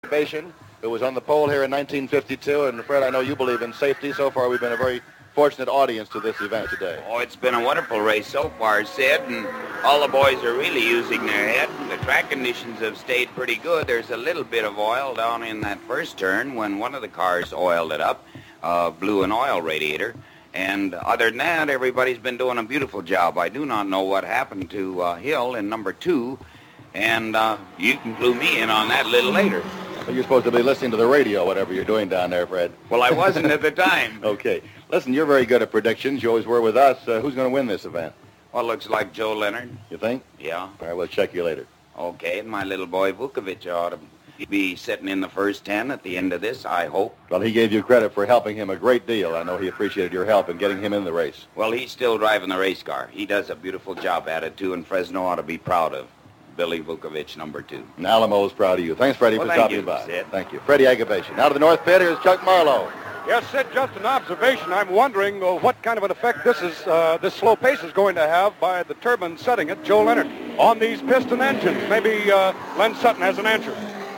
Agabation, who was on the pole here in 1952. And Fred, I know you believe in safety. So far, we've been a very fortunate audience to this event today. Oh, it's been a wonderful race so far, Sid, and all the boys are really using their head. The track conditions have stayed pretty good. There's a little bit of oil down in that first turn when one of the cars oiled it up, blew an oil radiator. And other than that, everybody's been doing a beautiful job. I do not know what happened to Hill in number 2, and you can clue me in on that a little later. So you're supposed to be listening to the radio, whatever you're doing down there, Fred. Well, I wasn't at the time. Okay. Listen, you're very good at predictions. You always were with us. Who's going to win this event? Well, looks like Joe Leonard. You think? Yeah. All right, we'll check you later. Okay, and my little boy Vukovic ought to be sitting in the first 10 at the end of this, I hope. Well, he gave you credit for helping him a great deal. I know he appreciated your help in getting him in the race. Well, he's still driving the race car. He does a beautiful job at it, too, and Fresno ought to be proud of Billy Vukovic, number 2. And Alamo's proud of you. Thanks, Freddie, for stopping by. Sid. Thank you. Freddie Agabation. Now to the north pit, here's Chuck Marlowe. Yes, Sid, just an observation. I'm wondering what kind of an effect this this slow pace is going to have by the turbine setting it, Joe Leonard, on these piston engines. Maybe Len Sutton has an answer.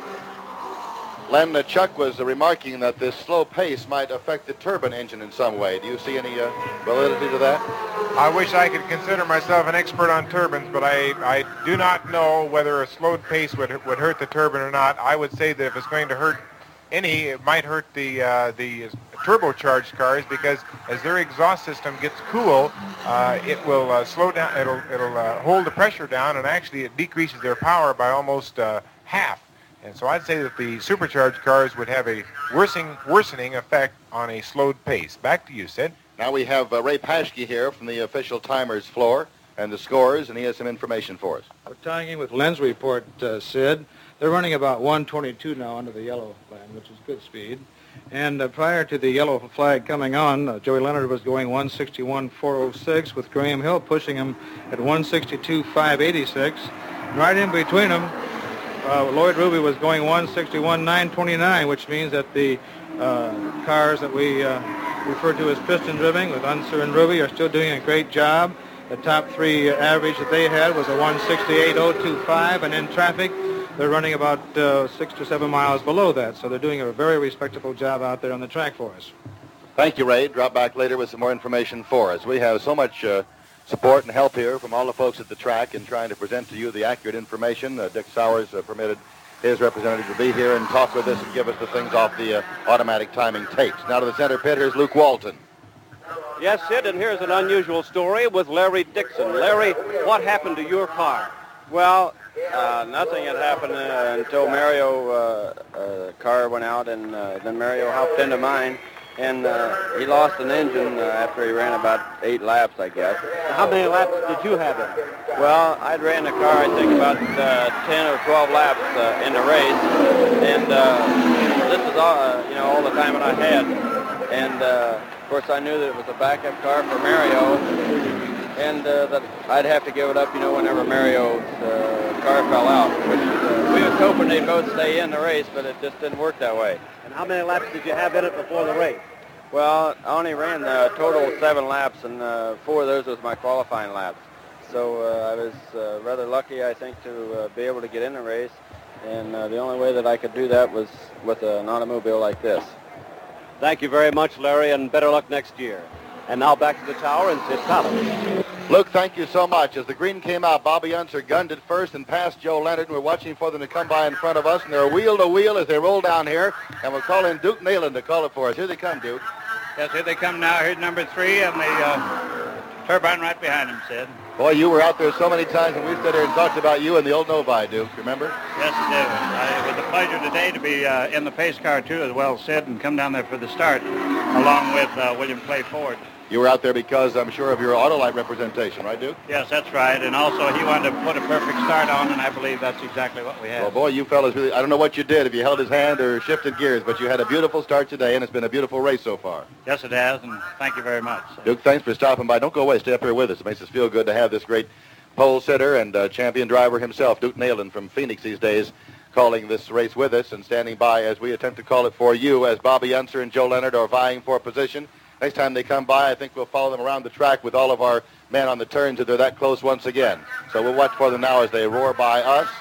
Len, Chuck was remarking that this slow pace might affect the turbine engine in some way. Do you see any validity to that? I wish I could consider myself an expert on turbines, but I do not know whether a slowed pace would hurt the turbine or not. I would say that if it's going to hurt any, it might hurt the turbocharged cars, because as their exhaust system gets cool, it will slow down. It'll hold the pressure down, and actually it decreases their power by almost half. And so I'd say that the supercharged cars would have a worsening effect on a slowed pace. Back to you, Sid. Now we have Ray Paschke here from the official timers floor and the scores, and he has some information for us. We're tying in with Len's report, Sid. They're running about 122 now under the yellow line, which is good speed. And prior to the yellow flag coming on, Joey Leonard was going 161.406 with Graham Hill pushing him at 162.586. Right in between them, Lloyd Ruby was going 161.929, which means that the cars that we refer to as piston driven with Unser and Ruby are still doing a great job. The top 3 average that they had was a 168.025, and in traffic, they're running about 6 to 7 miles below that. So they're doing a very respectable job out there on the track for us. Thank you, Ray. Drop back later with some more information for us. We have so much support and help here from all the folks at the track in trying to present to you the accurate information. Dick Sowers permitted his representative to be here and talk with us and give us the things off the automatic timing tapes. Now to the center pit, here's Luke Walton. Yes, Sid, and here's an unusual story with Larry Dixon. Larry, what happened to your car? Well, nothing had happened until Mario car went out, and then Mario hopped into mine, and he lost an engine after he ran about 8 laps, I guess. How many laps did you have in? Well, I'd ran the car, I think, about 10 or 12 laps in the race, and this is all the time that I had. And, of course, I knew that it was a backup car for Mario, and that I'd have to give it up, whenever Mario's car fell out, which we was hoping they'd both stay in the race, but it just didn't work that way. And how many laps did you have in it before the race? Well, I only ran a total of 7 laps, and 4 of those was my qualifying laps. So I was rather lucky, I think, to be able to get in the race, and the only way that I could do that was with an automobile like this. Thank you very much, Larry, and better luck next year. And now back to the tower and Sid Collins. Luke, thank you so much. As the green came out, Bobby Unser gunned it first and passed Joe Leonard, and we're watching for them to come by in front of us, and they're wheel to wheel as they roll down here, and we'll call in Duke Neyland to call it for us. Here they come, Duke. Yes, here they come now. Here's number 3 and the turbine right behind him, Sid. Boy, you were out there so many times when we stood here and talked about you in the old Novi, Duke. Remember? Yes, it did. It was a pleasure today to be in the pace car, too, as well, Sid, and come down there for the start, along with William Clay Ford. You were out there because, I'm sure, of your Autolite representation, right, Duke? Yes, that's right. And also, he wanted to put a perfect start on, and I believe that's exactly what we had. Well, boy, you fellas really, I don't know what you did, if you held his hand or shifted gears, but you had a beautiful start today, and it's been a beautiful race so far. Yes, it has, and thank you very much. Duke, thanks for stopping by. Don't go away. Stay up here with us. It makes us feel good to have this great pole sitter and champion driver himself, Duke Neyland from Phoenix these days, calling this race with us and standing by as we attempt to call it for you as Bobby Unser and Joe Leonard are vying for position. Next time they come by, I think we'll follow them around the track with all of our men on the turns if they're that close once again. So we'll watch for them now as they roar by us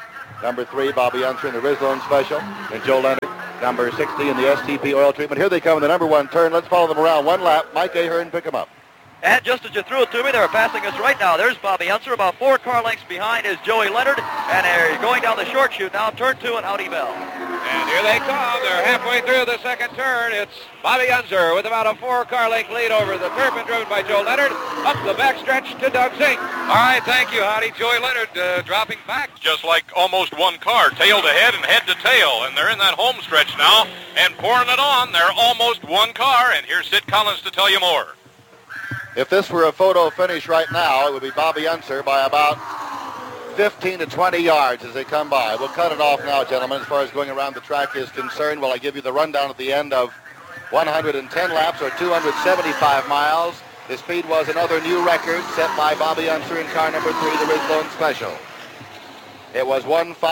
Number 3, Bobby Unser in the Rizlone Special. And Joe Leonard, number 60 in the STP oil treatment. Here they come in the number 1 turn. Let's follow them around one lap. Mike Ahern, pick them up. And just as you threw it to me, they're passing us right now. There's Bobby Unser. About 4 car lengths behind is Joey Leonard. And they're going down the short chute now, turn 2 and Audi Bell. And here they come. They're halfway through the second turn. It's Bobby Unser with about a 4-car length lead over the Turbine driven by Joe Leonard. Up the backstretch to Doug Zink. All right, thank you, Howdy. Joey Leonard dropping back. Just like almost one car, tail to head and head to tail. And they're in that home stretch now and pouring it on. They're almost one car. And here's Sid Collins to tell you more. If this were a photo finish right now, it would be Bobby Unser by about 15 to 20 yards as they come by. We'll cut it off now, gentlemen, as far as going around the track is concerned. While I give you the rundown at the end of 110 laps or 275 miles. The speed was another new record set by Bobby Unser in car number 3, the Rizlone Special. It was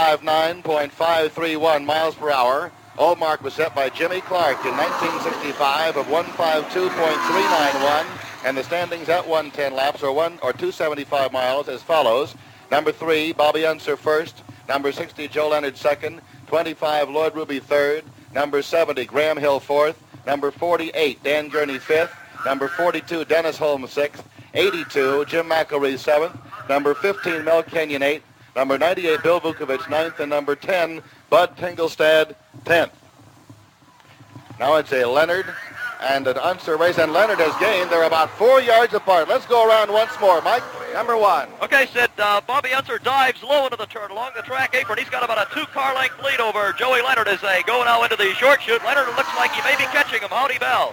159.531 miles per hour. Old mark was set by Jimmy Clark in 1965 of 152.391. And the standings at 110 laps or 275 miles as follows. Number 3, Bobby Unser first. Number 60, Joe Leonard second. 25, Lloyd Ruby third. Number 70, Graham Hill fourth. Number 48, Dan Gurney fifth. Number 42, Dennis Holmes sixth. 82, Jim McElree seventh. Number 15, Mel Kenyon eighth. Number 98, Bill Vukovich ninth. And number 10, Bud Tingelstad 10th. Now it's a Leonard and an Unser race, and Leonard has gained. They're about 4 yards apart. Let's go around once more. Mike, number 1. Okay, Sid, Bobby Unser dives low into the turn along the track apron. He's got about a 2-car length lead over Joey Leonard as they go now into the short chute. Leonard looks like he may be catching him. Howdy Bell.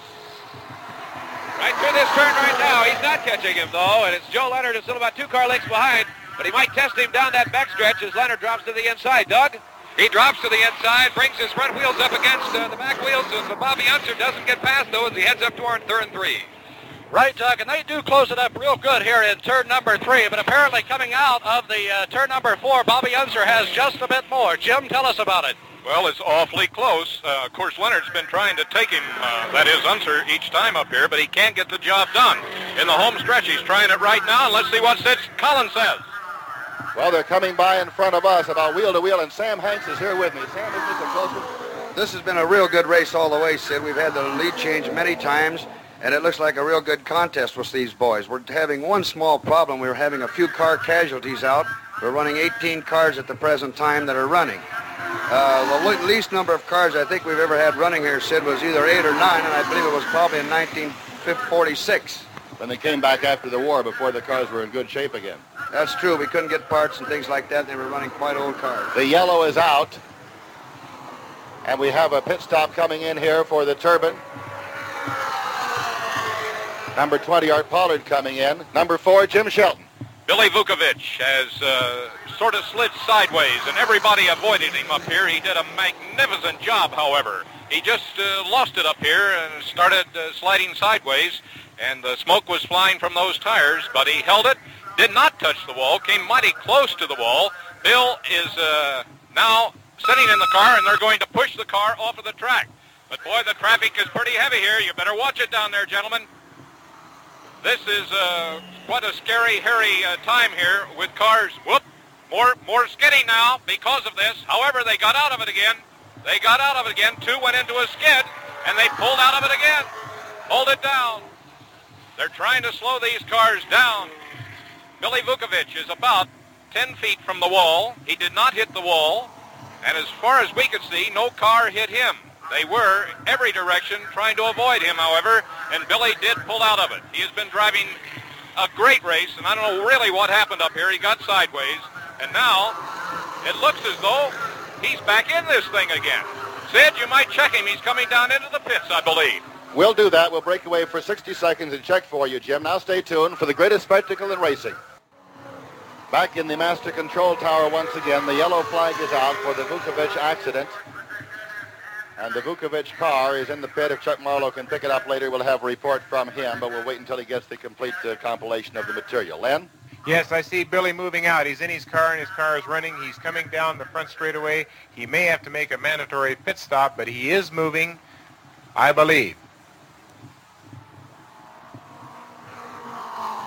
Right through this turn right now. He's not catching him, though, and it's Joe Leonard who's still about 2 car lengths behind, but he might test him down that backstretch as Leonard drops to the inside. Doug? He drops to the inside, brings his front wheels up against the back wheels, so Bobby Unser doesn't get past those as he heads up toward turn 3. Right, Doug, and they do close it up real good here in turn number 3, but apparently coming out of the turn number 4, Bobby Unser has just a bit more. Jim, tell us about it. Well, it's awfully close. Of course, Leonard's been trying to take him, that is Unser, each time up here, but he can't get the job done. In the home stretch, he's trying it right now, and let's see what Sid Collins says. Well, they're coming by in front of us about wheel to wheel, and Sam Hanks is here with me. Sam, isn't this a close one? This has been a real good race all the way, Sid. We've had the lead change many times, and it looks like a real good contest with these boys. We're having one small problem. We're having a few car casualties out. We're running 18 cars at the present time that are running. The least number of cars I think we've ever had running here, Sid, was either 8 or 9, and I believe it was probably in 1946. When they came back after the war, before the cars were in good shape again. That's true. We couldn't get parts and things like that, and they were running quite old cars. The yellow is out, and we have a pit stop coming in here for the Turbine. Number 20, Art Pollard coming in. Number 4, Jim Shelton. Billy Vukovich has sort of slid sideways, and everybody avoided him up here. He did a magnificent job, however. He just lost it up here and started sliding sideways, and the smoke was flying from those tires, but he held it, did not touch the wall, came mighty close to the wall. Bill is now sitting in the car, and they're going to push the car off of the track. But, boy, the traffic is pretty heavy here. You better watch it down there, gentlemen. This is quite a scary, hairy time here with cars. Whoop! More skidding now because of this. However, they got out of it again. They got out of it again. 2 went into a skid, and they pulled out of it again. Hold it down. They're trying to slow these cars down. Billy Vukovich is about 10 feet from the wall. He did not hit the wall, and as far as we could see, no car hit him. They were every direction trying to avoid him, however, and Billy did pull out of it. He has been driving a great race, and I don't know really what happened up here. He got sideways, and now it looks as though he's back in this thing again. Sid, you might check him. He's coming down into the pits, I believe. We'll do that. We'll break away for 60 seconds and check for you, Jim. Now stay tuned for the greatest spectacle in racing. Back in the master control tower once again, the yellow flag is out for the Vukovich accident. And the Vukovich car is in the pit. If Chuck Marlowe can pick it up later, we'll have a report from him, but we'll wait until he gets the complete compilation of the material. Len? Yes, I see Billy moving out. He's in his car, and his car is running. He's coming down the front straightaway. He may have to make a mandatory pit stop, but he is moving, I believe.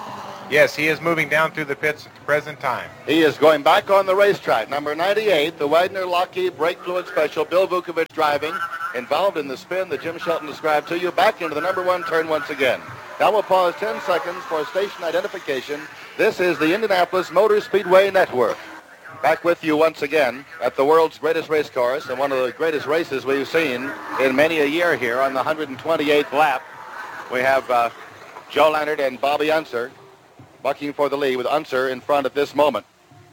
Yes, he is moving down through the pits at the present time. He is going back on the racetrack. Number 98, the Wagner Lockheed Brake Fluid Special, Bill Vukovich driving, involved in the spin that Jim Shelton described to you, back into the number 1 turn once again. Now we'll pause 10 seconds for station identification. This is the Indianapolis Motor Speedway Network. Back with you once again at the world's greatest race course and one of the greatest races we've seen in many a year here on the 128th lap. We have Joe Leonard and Bobby Unser bucking for the lead with Unser in front at this moment.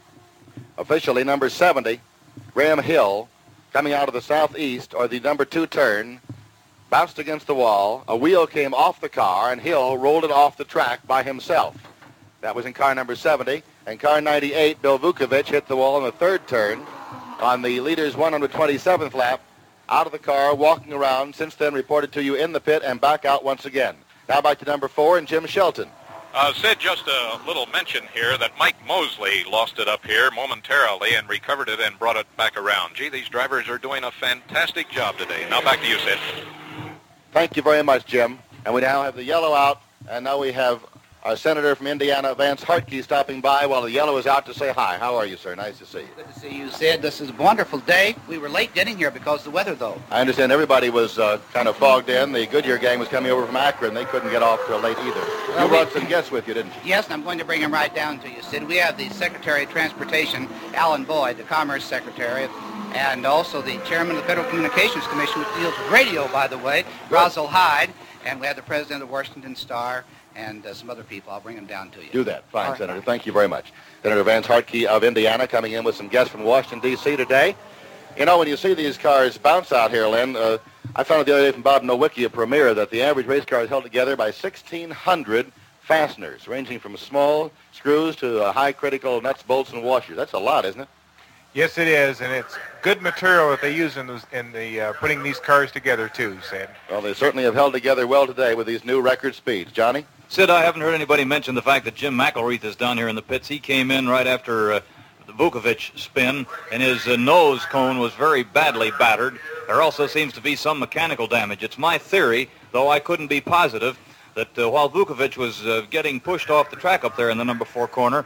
Officially, number 70, Graham Hill, coming out of the southeast, or the number 2 turn, bounced against the wall. A wheel came off the car, and Hill rolled it off the track by himself. That was in car number 70. And car 98, Bill Vukovich, hit the wall in the 3rd turn on the leader's 127th lap, out of the car, walking around, since then reported to you in the pit and back out once again. Now back to number 4 and Jim Shelton. Sid, just a little mention here that Mike Mosley lost it up here momentarily and recovered it and brought it back around. Gee, these drivers are doing a fantastic job today. Now back to you, Sid. Thank you very much, Jim. And we now have the yellow out, and now we have our senator from Indiana, Vance Hartke, stopping by while the yellow is out to say hi. How are you, sir? Nice to see you. Good to see you, Sid. This is a wonderful day. We were late getting here because of the weather, though. I understand everybody was kind of fogged in. The Goodyear gang was coming over from Akron. They couldn't get off till late either. Well, you brought some guests with you, didn't you? Yes, and I'm going to bring them right down to you, Sid. We have the Secretary of Transportation, Alan Boyd, the Commerce Secretary, and also the Chairman of the Federal Communications Commission, which deals with radio, by the way, Rosal Hyde, and we have the President of the Washington Star, and some other people. I'll bring them down to you. Do that. Fine, right. Senator. Thank you very much. Senator Vance Hartke of Indiana coming in with some guests from Washington, D.C. today. You know, when you see these cars bounce out here, Lynn, I found out the other day from Bob Nowicki, a premier, that the average race car is held together by 1,600 fasteners, ranging from small screws to high critical nuts, bolts, and washers. That's a lot, isn't it? Yes, it is, and it's good material that they use in the putting these cars together, too, Sid. Well, they certainly have held together well today with these new record speeds. Johnny? Sid, I haven't heard anybody mention the fact that Jim McElreath is down here in the pits. He came in right after the Vukovich spin, and his nose cone was very badly battered. There also seems to be some mechanical damage. It's my theory, though I couldn't be positive, that while Vukovich was getting pushed off the track up there in the number 4 corner,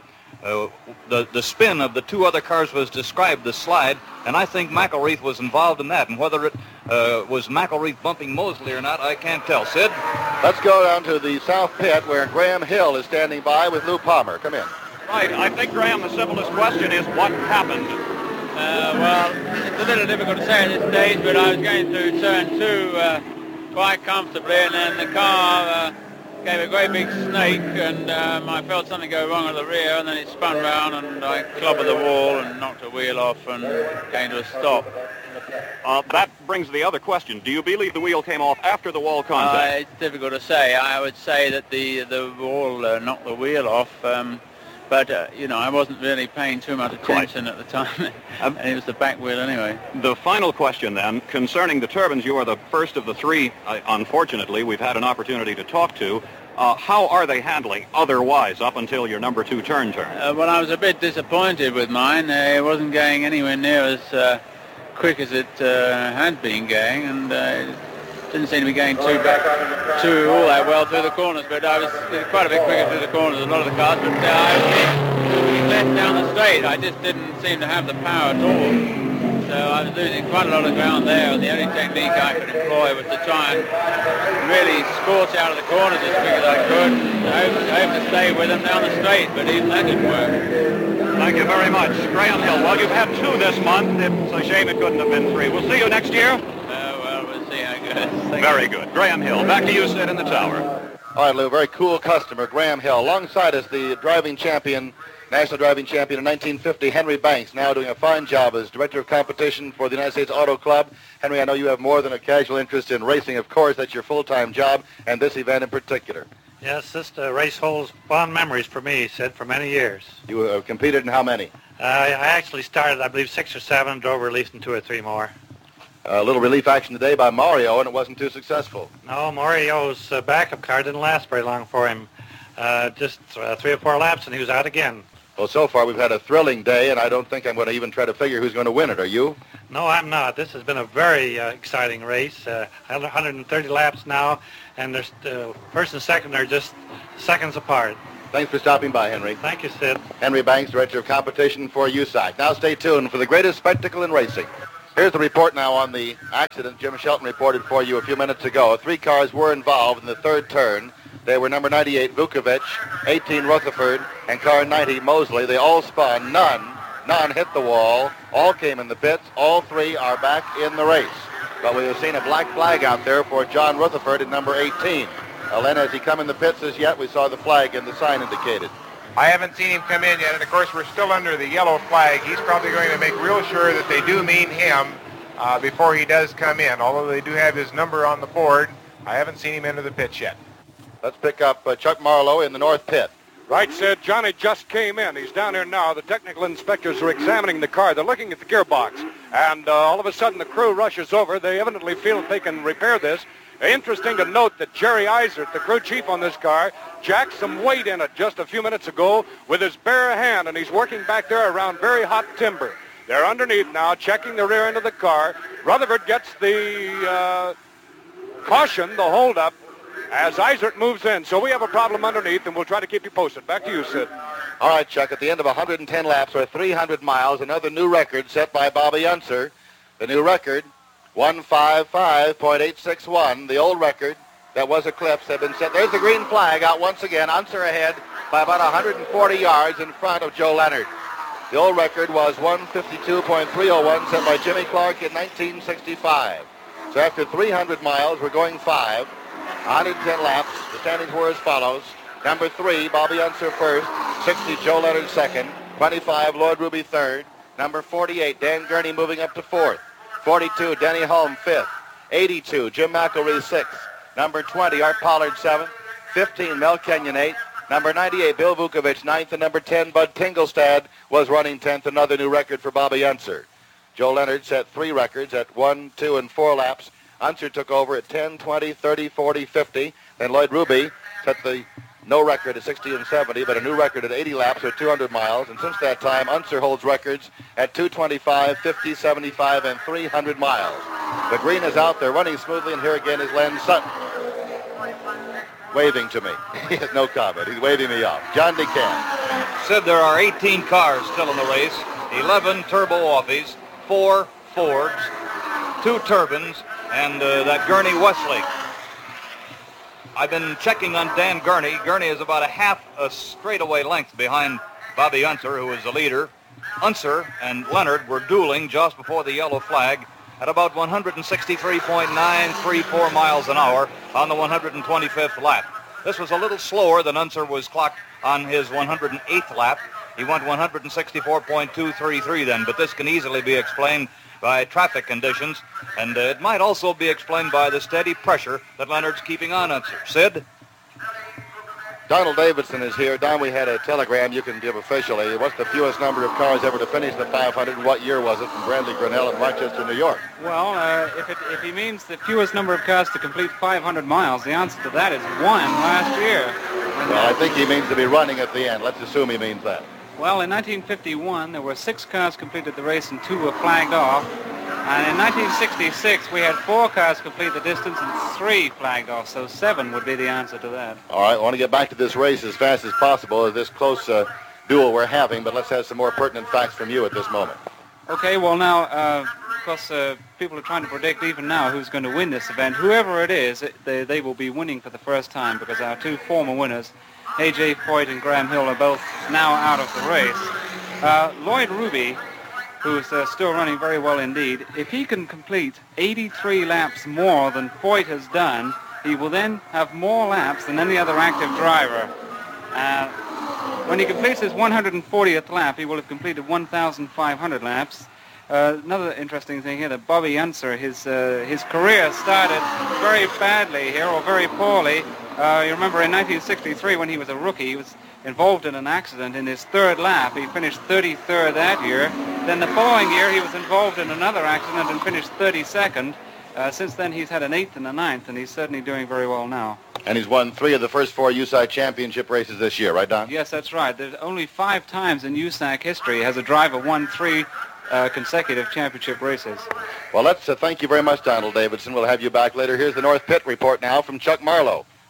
the spin of the 2 other cars was described, the slide, and I think McElreath was involved in that. And whether it was McElreath bumping Mosley or not, I can't tell. Sid? Let's go down to the south pit where Graham Hill is standing by with Lou Palmer. Come in. Right. I think, Graham, the simplest question is what happened? Well, it's a little difficult to say at this stage, but I was going through turn 2 quite comfortably, and then the car gave a great big snake, and I felt something go wrong at the rear, and then it spun round, and I clobbered the wall and knocked a wheel off and came to a stop. That brings the other question. Do you believe the wheel came off after the wall contact? It's difficult to say. I would say that the wall knocked the wheel off, but, you know, I wasn't really paying too much attention at the time, and it was the back wheel anyway. The final question, then, concerning the turbines, you are the first of the 3, unfortunately, we've had an opportunity to talk to. How are they handling otherwise up until your number 2 turn? Well, I was a bit disappointed with mine. It wasn't going anywhere near as quick as it had been going, and it didn't seem to be going all that well through the corners, but I was quite a bit quicker through the corners than a lot of the cars, but I was moving less down the straight. I just didn't seem to have the power at all. So I was losing quite a lot of ground there, and the only technique I could employ was to try and really scorch out of the corners as quick as I could. I hope to stay with them down the straight, but even that didn't work. Thank you very much. Graham Hill, well, you've had 2 this month. It's a shame it couldn't have been 3. We'll see you next year. Well, we'll see how it goes. Very good. Graham Hill, back to you, Sid, in the tower. All right, Lou, very cool customer, Graham Hill. Alongside us, the driving champion, national driving champion in 1950, Henry Banks, now doing a fine job as director of competition for the United States Auto Club. Henry, I know you have more than a casual interest in racing. Of course, that's your full-time job, and this event in particular. Yes, this race holds fond memories for me, Sid, for many years. You competed in how many? I actually started, I believe, 6 or 7, drove relief in 2 or 3 more. A little relief action today by Mario, and it wasn't too successful. No, Mario's backup car didn't last very long for him. Just 3 or 4 laps, and he was out again. Well, so far we've had a thrilling day, and I don't think I'm going to even try to figure who's going to win it. Are you? No, I'm not. This has been a very exciting race. 130 laps now, and there's first and second are just seconds apart. Thanks for stopping by, Henry. Thank you, Sid. Henry Banks, Director of Competition for USAC. Now stay tuned for the greatest spectacle in racing. Here's the report now on the accident Jim Shelton reported for you a few minutes ago. 3 cars were involved in the third turn. They were number 98, Vukovic, 18, Rutherford, and car 90, Mosley. They all spun. None hit the wall. All came in the pits. All 3 are back in the race. But we have seen a black flag out there for John Rutherford at number 18. Then as he come in the pits as yet, we saw the flag and the sign indicated. I haven't seen him come in yet, and of course we're still under the yellow flag. He's probably going to make real sure that they do mean him before he does come in. Although they do have his number on the board, I haven't seen him enter the pits yet. Let's pick up Chuck Marlowe in the north pit. Right, Sid. Johnny just came in. He's down here now. The technical inspectors are examining the car. They're looking at the gearbox. And all of a sudden the crew rushes over. They evidently feel that they can repair this. Interesting to note that Jerry Eisert, the crew chief on this car, jacked some weight in it just a few minutes ago with his bare hand, and he's working back there around very hot timber. They're underneath now, checking the rear end of the car. Rutherford gets the caution, the holdup, as Eisert moves in. So we have a problem underneath, and we'll try to keep you posted. Back to you, Sid. All right, Chuck, at the end of 110 laps or 300 miles, another new record set by Bobby Unser. The new record, 155.861. The old record that was eclipsed had been set. There's the green flag out once again. Unser ahead by about 140 yards in front of Joe Leonard. The old record was 152.301 set by Jimmy Clark in 1965. So after 300 miles, we're going 5. 110 laps. The standings were as follows. Number 3, Bobby Unser first. 60, Joe Leonard second. 25, Lloyd Ruby third. Number 48, Dan Gurney moving up to fourth. 42, Denny Hulme fifth. 82, Jim McElree sixth. Number 20, Art Pollard seventh. 15, Mel Kenyon eighth. Number 98, Bill Vukovic ninth. And number 10, Bud Tingelstad was running 10th. Another new record for Bobby Unser. Joe Leonard set 3 records at 1, 2, and 4 laps. Unser took over at 10, 20, 30, 40, 50. Then Lloyd Ruby set the no record at 60 and 70, but a new record at 80 laps or 200 miles. And since that time, Unser holds records at 225, 50, 75, and 300 miles. The green is out there running smoothly, and here again is Len Sutton waving to me. He has no comment. He's waving me off. John DeCamp. Sid, there are 18 cars still in the race, 11 turbo offies, 4 Fords, 2 turbines, and that Gurney Westlake. I've been checking on Dan Gurney. Gurney is about a half a straightaway length behind Bobby Unser, who is the leader. Unser and Leonard were dueling just before the yellow flag at about 163.934 miles an hour on the 125th lap. This was a little slower than Unser was clocked on his 108th lap. He went 164.233 then, but this can easily be explained by traffic conditions, and it might also be explained by the steady pressure that Leonard's keeping on Unser. Sid? Donald Davidson is here. Don, we had a telegram you can give officially. What's the fewest number of cars ever to finish the 500, and what year was it from Bradley Grinnell in Rochester, New York? Well, if he means the fewest number of cars to complete 500 miles, the answer to that is 1 last year. Well, I think he means to be running at the end. Let's assume he means that. Well, in 1951, there were 6 cars completed the race and 2 were flagged off. And in 1966, we had 4 cars complete the distance and 3 flagged off. So 7 would be the answer to that. All right, I want to get back to this race as fast as possible, this close duel we're having, but let's have some more pertinent facts from you at this moment. Okay, well now, of course, people are trying to predict even now who's going to win this event. Whoever it is, they will be winning for the first time because our 2 former winners, A.J. Foyt and Graham Hill, are both now out of the race. Lloyd Ruby, who's still running very well indeed, if he can complete 83 laps more than Foyt has done, he will then have more laps than any other active driver. When he completes his 140th lap, he will have completed 1,500 laps. Another interesting thing here, that Bobby Unser, his career started very badly here, or very poorly. You remember in 1963 when he was a rookie, he was involved in an accident in his 3rd lap. He finished 33rd that year. Then the following year he was involved in another accident and finished 32nd. Since then he's had an 8th and a 9th, and he's certainly doing very well now. And he's won 3 of the first 4 USAC championship races this year, right, Don? Yes, that's right. There's only 5 times in USAC history has a driver won 3 consecutive championship races. Well, let's thank you very much, Donald Davidson. We'll have you back later. Here's the North Pit report now from Chuck Marlowe.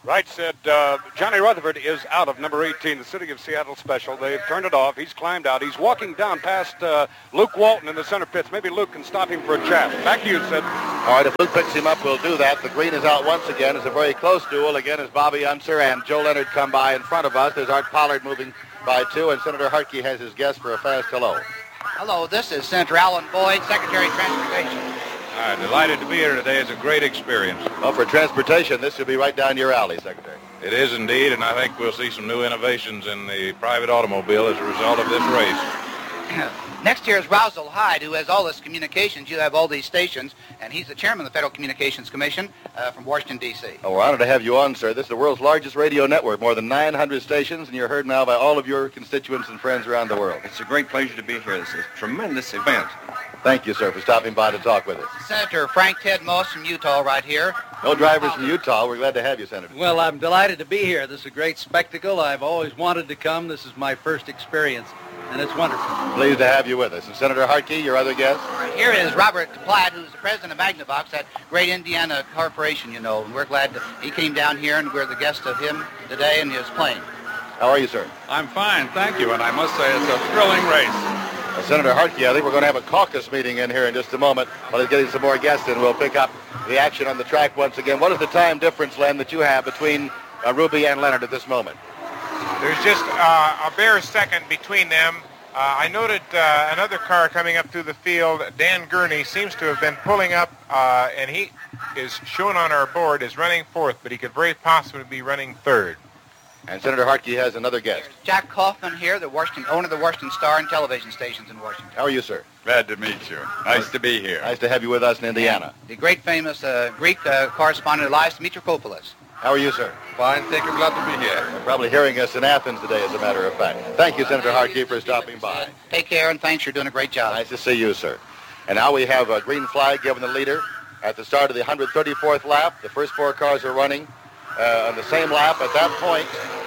Right, Sid. Johnny Rutherford is out of number 18, the City of Seattle Special. They've turned it off. He's climbed out. He's walking down past Luke Walton in the center pits. Maybe Luke can stop him for a chat. Back to you, Sid. All right, if Luke picks him up, we'll do that. The green is out once again. It's a very close duel. Again, as Bobby Unser and Joe Leonard come by in front of us. There's Art Pollard moving by 2, and Senator Hartke has his guest for a fast hello. Hello, this is Senator Alan Boyd, Secretary of Transportation. Delighted to be here today. It's a great experience. Well, for transportation, this should be right down your alley, Secretary. It is indeed, and I think we'll see some new innovations in the private automobile as a result of this race. Next here is Roswell Hyde, who has all this communications. You have all these stations, and he's the chairman of the Federal Communications Commission from Washington, D.C. Oh, we're honored to have you on, sir. This is the world's largest radio network, more than 900 stations, and you're heard now by all of your constituents and friends around the world. It's a great pleasure to be here. This is a tremendous event. Thank you, sir, for stopping by to talk with us. Senator Frank Ted Moss from Utah right here. No drivers from Utah. We're glad to have you, Senator. Well, I'm delighted to be here. This is a great spectacle. I've always wanted to come. This is my first experience, and it's wonderful. Pleased to have you with us. And Senator Hartke, your other guest? Here is Robert Platt, who's the president of Magnavox, that great Indiana corporation, you know. And we're glad that he came down here, and we're the guest of him today in his plane. How are you, sir? I'm fine, thank you, and I must say it's a thrilling race. Senator Hartke, I think we're going to have a caucus meeting in here in just a moment. While he's getting some more guests in, we'll pick up the action on the track once again. What is the time difference, Len, that you have between Ruby and Leonard at this moment? There's just a bare second between them. I noted another car coming up through the field. Dan Gurney seems to have been pulling up, and he is shown on our board as running fourth, but he could very possibly be running third. And Senator Hartke has another guest. Jack Kaufman here, the owner of the Washington Star and television stations in Washington. How are you, sir? Glad to meet you. Nice to be here. Nice to have you with us in Indiana. And the great famous Greek correspondent Elias Mitropoulos. How are you, sir? Fine, thank you. Glad to be here. You're probably hearing us in Athens today, as a matter of fact. Thank you, Senator Hartke, for stopping by. Take care, and thanks. You're doing a great job. Nice to see you, sir. And now we have a green flag given the leader at the start of the 134th lap. The first 4 cars are running on the same lap at that point.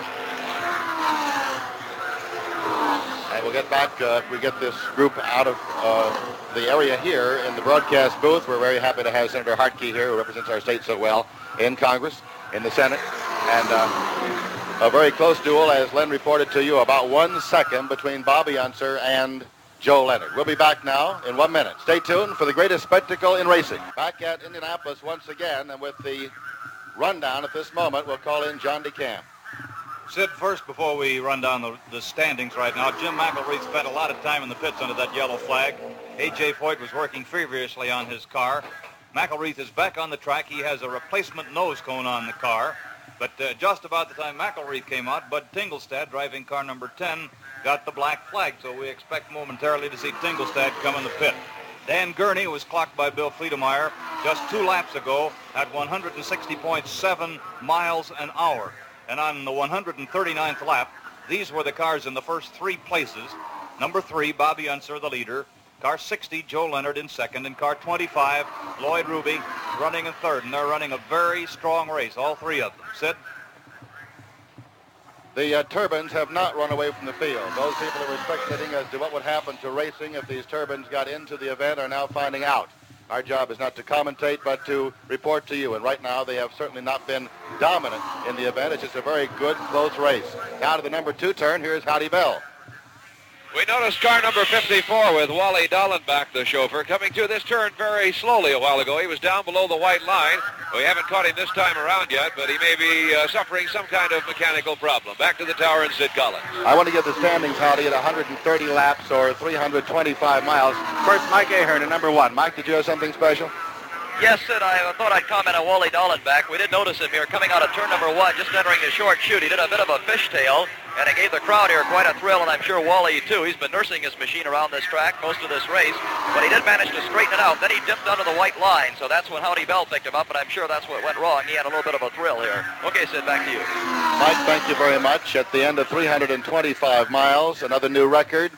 And we'll get back, if we get this group out of the area here in the broadcast booth. We're very happy to have Senator Hartke here, who represents our state so well in Congress, in the Senate. And a very close duel, as Len reported to you, about 1 second between Bobby Unser and Joe Leonard. We'll be back now in 1 minute. Stay tuned for the greatest spectacle in racing. Back at Indianapolis once again, and with the rundown at this moment, we'll call in John DeCamp. Sid, first, before we run down the standings right now, Jim McElreath spent a lot of time in the pits under that yellow flag. A.J. Foyt was working feverishly on his car. McElreath is back on the track. He has a replacement nose cone on the car. But just about the time McElreath came out, Bud Tingelstad, driving car number 10, got the black flag. So we expect momentarily to see Tingelstad come in the pit. Dan Gurney was clocked by Bill Friedemeyer just 2 laps ago at 160.7 miles an hour. And on the 139th lap, these were the cars in the first 3 places. Number 3, Bobby Unser, the leader. Car 60, Joe Leonard in second. And car 25, Lloyd Ruby, running in third. And they're running a very strong race, all 3 of them. Sid? The turbines have not run away from the field. Those people who were speculating as to what would happen to racing if these turbines got into the event are now finding out. Our job is not to commentate, but to report to you. And right now, they have certainly not been dominant in the event. It's just a very good, close race. Now to the number 2 turn. Here's Howdy Bell. We noticed car number 54 with Wally Dallenbach, the chauffeur, coming through this turn very slowly a while ago. He was down below the white line. We haven't caught him this time around yet, but he may be suffering some kind of mechanical problem. Back to the tower and Sid Collins. I want to get the standings, Howdy, at 130 laps or 325 miles. First, Mike Ahern at number 1. Mike, did you have something special? Yes, Sid, I thought I'd comment on Wally Dallenbach. We did notice him here coming out of turn number 1, just entering the short chute. He did a bit of a fishtail, and it gave the crowd here quite a thrill, and I'm sure Wally, too. He's been nursing his machine around this track most of this race, but he did manage to straighten it out. Then he dipped under the white line, so that's when Howdy Bell picked him up, and I'm sure that's what went wrong. He had a little bit of a thrill here. Okay, Sid, back to you. Mike, thank you very much. At the end of 325 miles, another new record,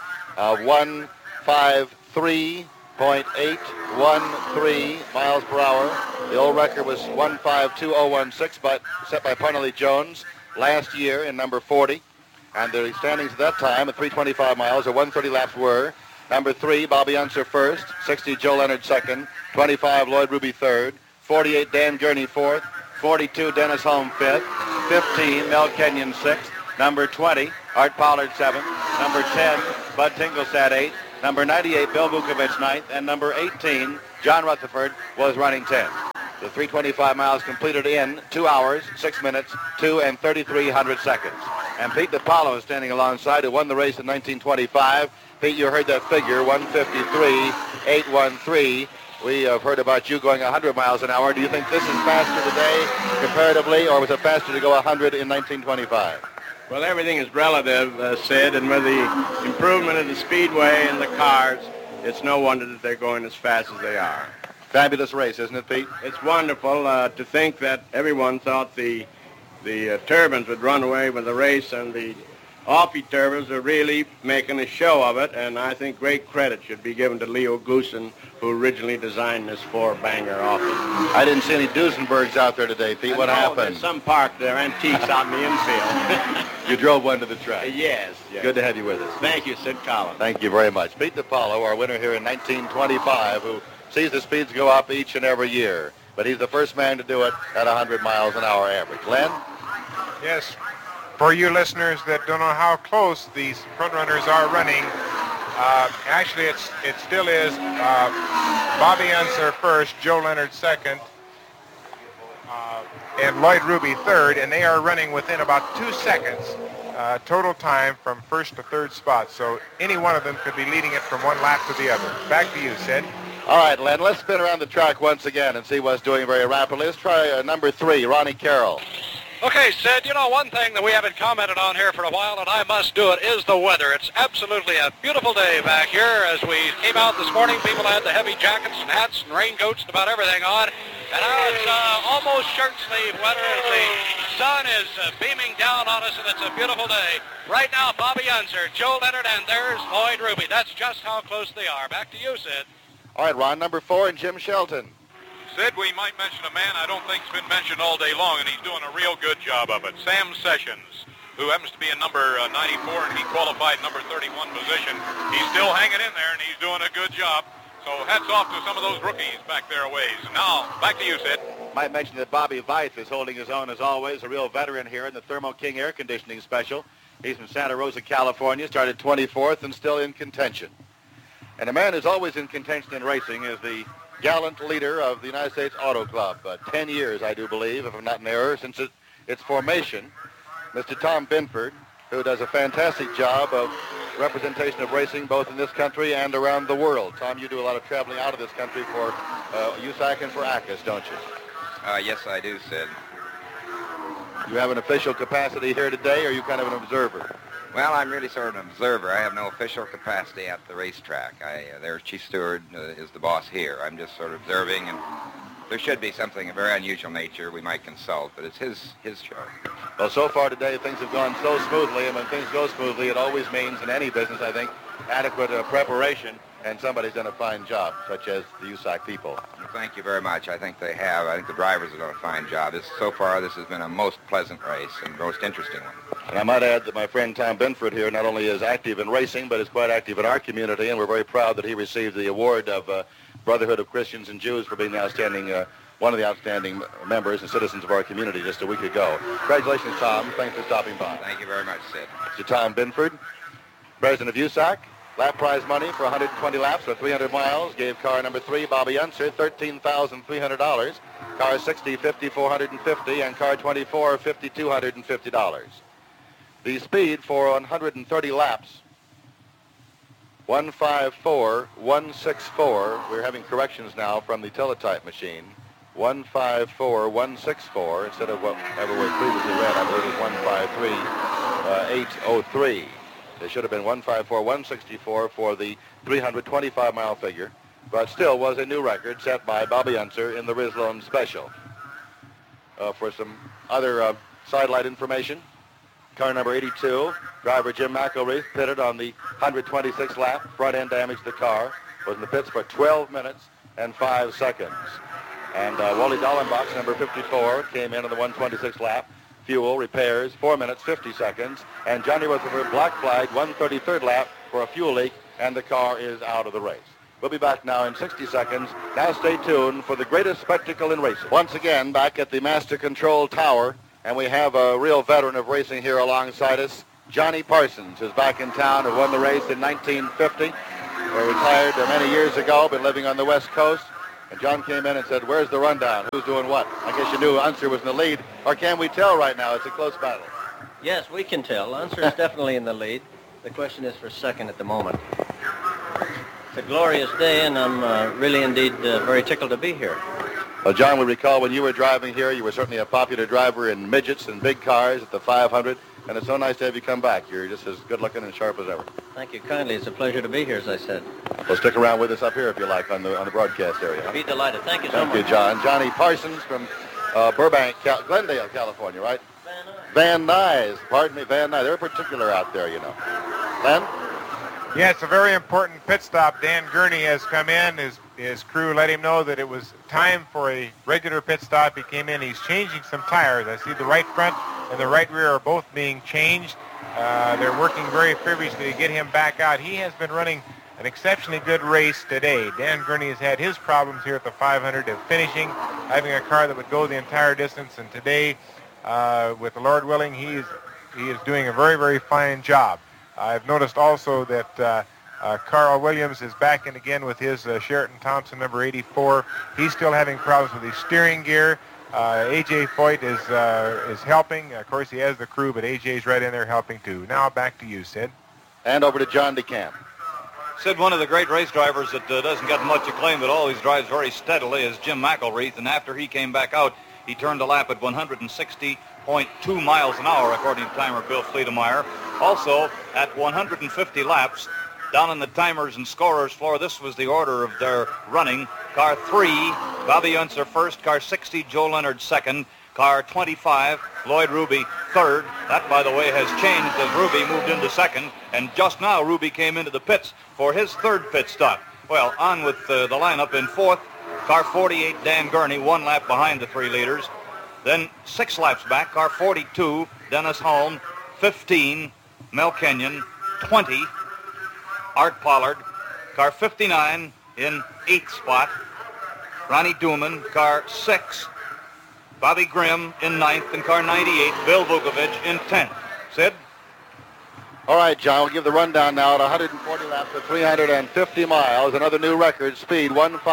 153.813 miles per hour. The old record was 152.016, but set by Parnelly Jones last year in number 40. And the standings at that time at 325 miles, or 130 laps were number 3, Bobby Unser first, 60, Joe Leonard second, 25, Lloyd Ruby third, 48, Dan Gurney fourth, 42, Dennis Holm fifth, 15, Mel Kenyon 6th. Number 20, Art Pollard 7th. Number 10, Bud Tinglestad 8th. Number 98, Bill Vukovich 9th. And number 18, John Rutherford, was running 10th. The 325 miles completed in 2 hours, 6 minutes, 2 and 3300 seconds. And Pete DiPaolo is standing alongside, who won the race in 1925. Pete, you heard that figure, 153.813. We have heard about you going 100 miles an hour. Do you think this is faster today, comparatively, or was it faster to go 100 in 1925? Well, everything is relative, Sid, and with the improvement of the speedway and the cars, it's no wonder that they're going as fast as they are. Fabulous race, isn't it, Pete? It's wonderful to think that everyone thought the turbines would run away with the race, and the Offie turbines are really making a show of it, and I think great credit should be given to Leo Goosen, who originally designed this four-banger Offie. I didn't see any Duesenbergs out there today, Pete. What happened? There's some parked there, antiques out in the infield. You drove one to the track. Yes. Good to have you with us. Thank you, Sid Collins. Thank you very much. Pete DiPaolo, our winner here in 1925, who sees the speeds go up each and every year. But he's the first man to do it at 100 miles an hour average. Len? Yes. For you listeners that don't know how close these front runners are running, actually it still is Bobby Unser first, Joe Leonard second, and Lloyd Ruby third, and they are running within about 2 seconds total time from first to third spot. So any one of them could be leading it from one lap to the other. Back to you, Sid. All right, Len, let's spin around the track once again and see what's doing very rapidly. Let's try number 3, Ronnie Carroll. Okay, Sid, you know, one thing that we haven't commented on here for a while, and I must do it, is the weather. It's absolutely a beautiful day back here. As we came out this morning, people had the heavy jackets and hats and raincoats and about everything on. And now it's almost shirt-sleeve weather as the sun is beaming down on us, and it's a beautiful day. Right now, Bobby Unser, Joe Leonard, and there's Lloyd Ruby. That's just how close they are. Back to you, Sid. All right, Ron, number 4, and Jim Shelton. Sid, we might mention a man I don't think's been mentioned all day long, and he's doing a real good job of it. Sam Sessions, who happens to be in number 94, and he qualified number 31 position. He's still hanging in there, and he's doing a good job. So hats off to some of those rookies back there a ways. And now, back to you, Sid. Might mention that Bobby Veith is holding his own as always, a real veteran here in the Thermo King Air Conditioning Special. He's from Santa Rosa, California, started 24th and still in contention. And a man who's always in contention in racing is the gallant leader of the United States Auto Club. 10 years, I do believe, if I'm not in error, since its formation. Mr. Tom Binford, who does a fantastic job of representation of racing both in this country and around the world. Tom, you do a lot of traveling out of this country for USAC and for ACUS, don't you? Yes, I do, Sid. You have an official capacity here today, or are you kind of an observer? Well, I'm really sort of an observer. I have no official capacity at the racetrack. Their chief steward is the boss here. I'm just sort of observing, and there should be something of very unusual nature we might consult, but it's his show. Well, so far today, things have gone so smoothly, and when things go smoothly, it always means, in any business, I think, adequate preparation, and somebody's done a fine job, such as the USAC people. Well, thank you very much. I think they have. I think the drivers have done a fine job. So far, this has been a most pleasant race and most interesting one. And I might add that my friend Tom Binford here not only is active in racing, but is quite active in our community, and we're very proud that he received the award of Brotherhood of Christians and Jews for being the outstanding, one of the outstanding members and citizens of our community just a week ago. Congratulations, Tom. Thanks for stopping by. Thank you very much, Sid. Mr. Tom Binford, president of USAC. Lap prize money for 120 laps or 300 miles gave car number 3, Bobby Unser, $13,300. Car 60, $5,450, and car 24, $5,250. The speed for 130 laps, 154.164. We're having corrections now from the teletype machine. 154.164 instead of whatever we previously read. I believe it was 153.803. It should have been 154.164 for the 325-mile figure, but still was a new record set by Bobby Unser in the Rislone Special. For some other sidelight information, car number 82, driver Jim McElreath, pitted on the 126th lap. Front end damaged the car. Was in the pits for 12 minutes and 5 seconds. And Wally Dallenbach, number 54, came in on the 126th lap. Fuel, repairs, 4 minutes, 50 seconds. And Johnny Rutherford black flagged 133rd lap for a fuel leak, and the car is out of the race. We'll be back now in 60 seconds. Now stay tuned for the greatest spectacle in racing. Once again, back at the Master Control Tower And we have a real veteran of racing here alongside us, Johnny Parsons, who's back in town, who won the race in 1950. Retired many years ago, been living on the West Coast. And John came in and said, where's the rundown? Who's doing what? I guess you knew Unser was in the lead. Or can we tell right now? It's a close battle. Yes, we can tell. Unser is definitely in the lead. The question is for second at the moment. It's a glorious day, and I'm really indeed very tickled to be here. Well, John, we recall when you were driving here, you were certainly a popular driver in midgets and big cars at the 500, and it's so nice to have you come back. You're just as good-looking and sharp as ever. Thank you kindly. It's a pleasure to be here, as I said. Well, stick around with us up here if you like on the broadcast area. I'd be delighted. Thank you so much. Thank you, John. Johnny Parsons from Burbank, Glendale, California, right? Van Nuys. Pardon me, Van Nuys. They're particular out there, you know. Len? Yeah, it's a very important pit stop. Dan Gurney has come in. His crew let him know that it was time for a regular pit stop. He came in. He's changing some tires. I see the right front and the right rear are both being changed. They're working very feverishly to get him back out. He has been running an exceptionally good race today. Dan Gurney has had his problems here at the 500 of finishing, having a car that would go the entire distance. And today, with the Lord willing, he is doing a very, very fine job. I've noticed also that Carl Williams is back in again with his Sheraton Thompson number 84. He's still having problems with his steering gear. A.J. Foyt is helping. Of course, he has the crew, but A.J.'s right in there helping too. Now back to you, Sid. And over to John DeCamp. Sid, one of the great race drivers that doesn't get much acclaim but always drives very steadily is Jim McElreath, and after he came back out, he turned a lap at 160.2 miles an hour, according to timer Bill Fleetemeyer. Also, at 150 laps, down on the timers and scorers floor, this was the order of their running. Car 3, Bobby Unser first. Car 60, Joe Leonard second. Car 25, Lloyd Ruby third. That, by the way, has changed as Ruby moved into second. And just now, Ruby came into the pits for his third pit stop. Well, on with the lineup in fourth. Car 48, Dan Gurney, 1 lap behind the 3 leaders. Then 6 laps back, car 42, Dennis Holm. 15, Mel Kenyon. 20, Art Pollard. Car 59 in 8th spot, Ronnie Duman. Car 6, Bobby Grimm in 9th, and car 98, Bill Vukovich in 10th. Sid? All right, John, we'll give the rundown now at 140 laps at 350 miles. Another new record, speed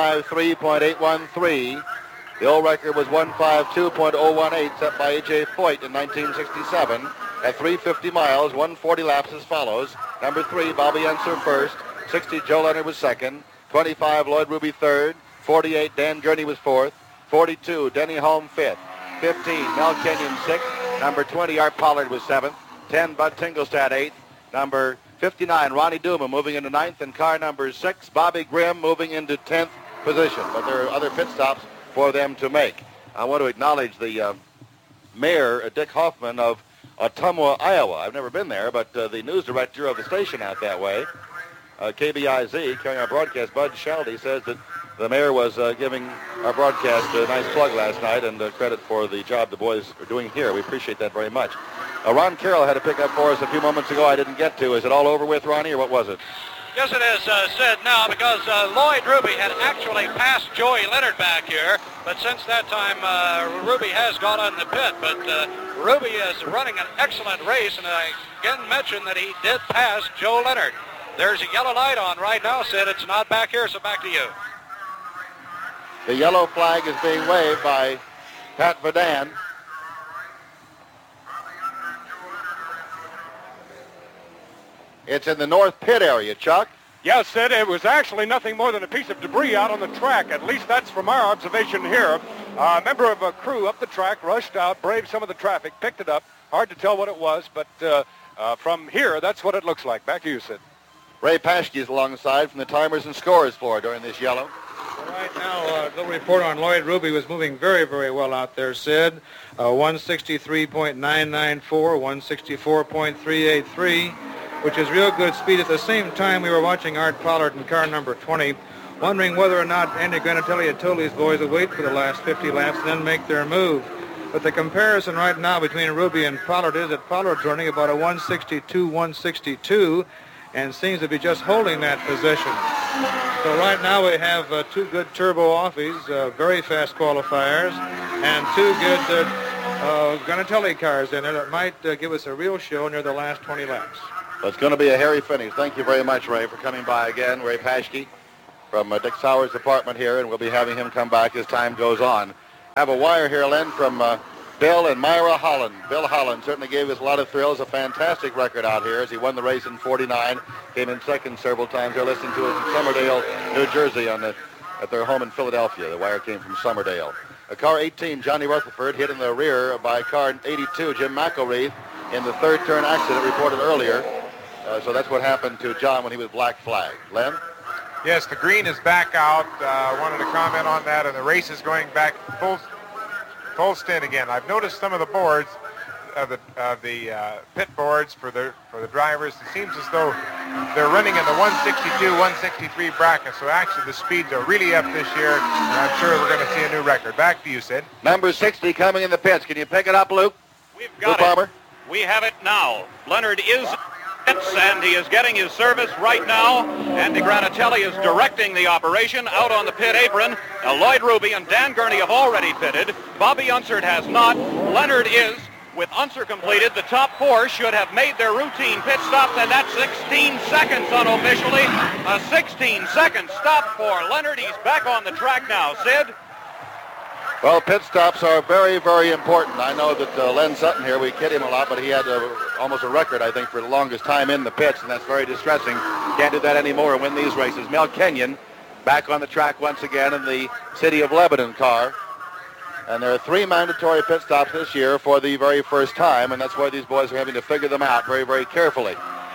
153.813. The old record was 152.018, set by A.J. Foyt in 1967. At 350 miles, 140 laps as follows. Number 3, Bobby Unser first. 60, Joe Leonard was second. 25, Lloyd Ruby third. 48, Dan Gurney was fourth. 42, Denny Holm fifth. 15, Mel Kenyon sixth. Number 20, Art Pollard was seventh. 10, Bud Tingelstad eighth. Number 59, Ronnie Duma moving into 9th. And car number 6, Bobby Grimm moving into 10th position. But there are other pit stops for them to make. I want to acknowledge the mayor, Dick Hoffman of Ottumwa, Iowa. I've never been there, but the news director of the station out that way, KBIZ, carrying our broadcast, Bud Sheldy, says that the mayor was giving our broadcast a nice plug last night and credit for the job the boys are doing here. We appreciate that very much. Ron Carroll had a pickup for us a few moments ago I didn't get to. Is it all over with, Ronnie, or what was it? Yes, it is, Sid, now, because Lloyd Ruby had actually passed Joey Leonard back here, but since that time, Ruby has gone on the pit, but Ruby is running an excellent race, and I again mention that he did pass Joe Leonard. There's a yellow light on right now, Sid. It's not back here, so back to you. The yellow flag is being waved by Pat Verdun. It's in the north pit area, Chuck. Yes, Sid, it was actually nothing more than a piece of debris out on the track. At least that's from our observation here. A member of a crew up the track rushed out, braved some of the traffic, picked it up. Hard to tell what it was, but from here, that's what it looks like. Back to you, Sid. Ray Paschke is alongside from the timers and scores floor during this yellow. Right now, the report on Lloyd Ruby was moving very, very well out there, Sid. 163.994, 164.383, which is real good speed. At the same time, we were watching Art Pollard in car number 20, wondering whether or not Andy Granatelli had told his boys to wait for the last 50 laps and then make their move. But the comparison right now between Ruby and Pollard is that Pollard's running about a 162 and seems to be just holding that position. So right now we have 2 good turbo offies, very fast qualifiers, and 2 good Gonatelli cars in there that might give us a real show near the last 20 laps. Well, it's going to be a hairy finish. Thank you very much, Ray, for coming by again. Ray Paschke from Dick Sauer's department here, and we'll be having him come back as time goes on. I have a wire here, Len, from Bill and Myra Holland. Bill Holland certainly gave us a lot of thrills, a fantastic record out here as he won the race in 49, came in second several times. They're listening to us in Somerdale, New Jersey at their home in Philadelphia. The wire came from Somerdale. Car 18, Johnny Rutherford, hit in the rear by car 82, Jim McElreath, in the third turn accident reported earlier. So that's what happened to John when he was black flagged. Len? Yes, the green is back out. I wanted to comment on that, and the race is going back full stint again. I've noticed some of the boards, of the pit boards for the drivers. It seems as though they're running in the 162, 163 bracket. So actually the speeds are really up this year, and I'm sure we're going to see a new record. Back to you, Sid. Number 60 coming in the pits. Can you pick it up, Luke? We've got Luke Palmer. We have it now. Leonard is and he is getting his service right now. Andy Granatelli is directing the operation out on the pit apron. Now Lloyd Ruby and Dan Gurney have already pitted. Bobby Unser has not. Leonard is. With Unser completed, the top four should have made their routine pit stops, and that's 16 seconds unofficially. A 16-second stop for Leonard. He's back on the track now. Sid? Well, pit stops are very, very important. I know that Len Sutton here, we kid him a lot, but he had almost a record, I think, for the longest time in the pits, and that's very distressing. Can't do that anymore and win these races. Mel Kenyon back on the track once again in the City of Lebanon car. And there are 3 mandatory pit stops this year for the very first time, and that's why these boys are having to figure them out very, very carefully.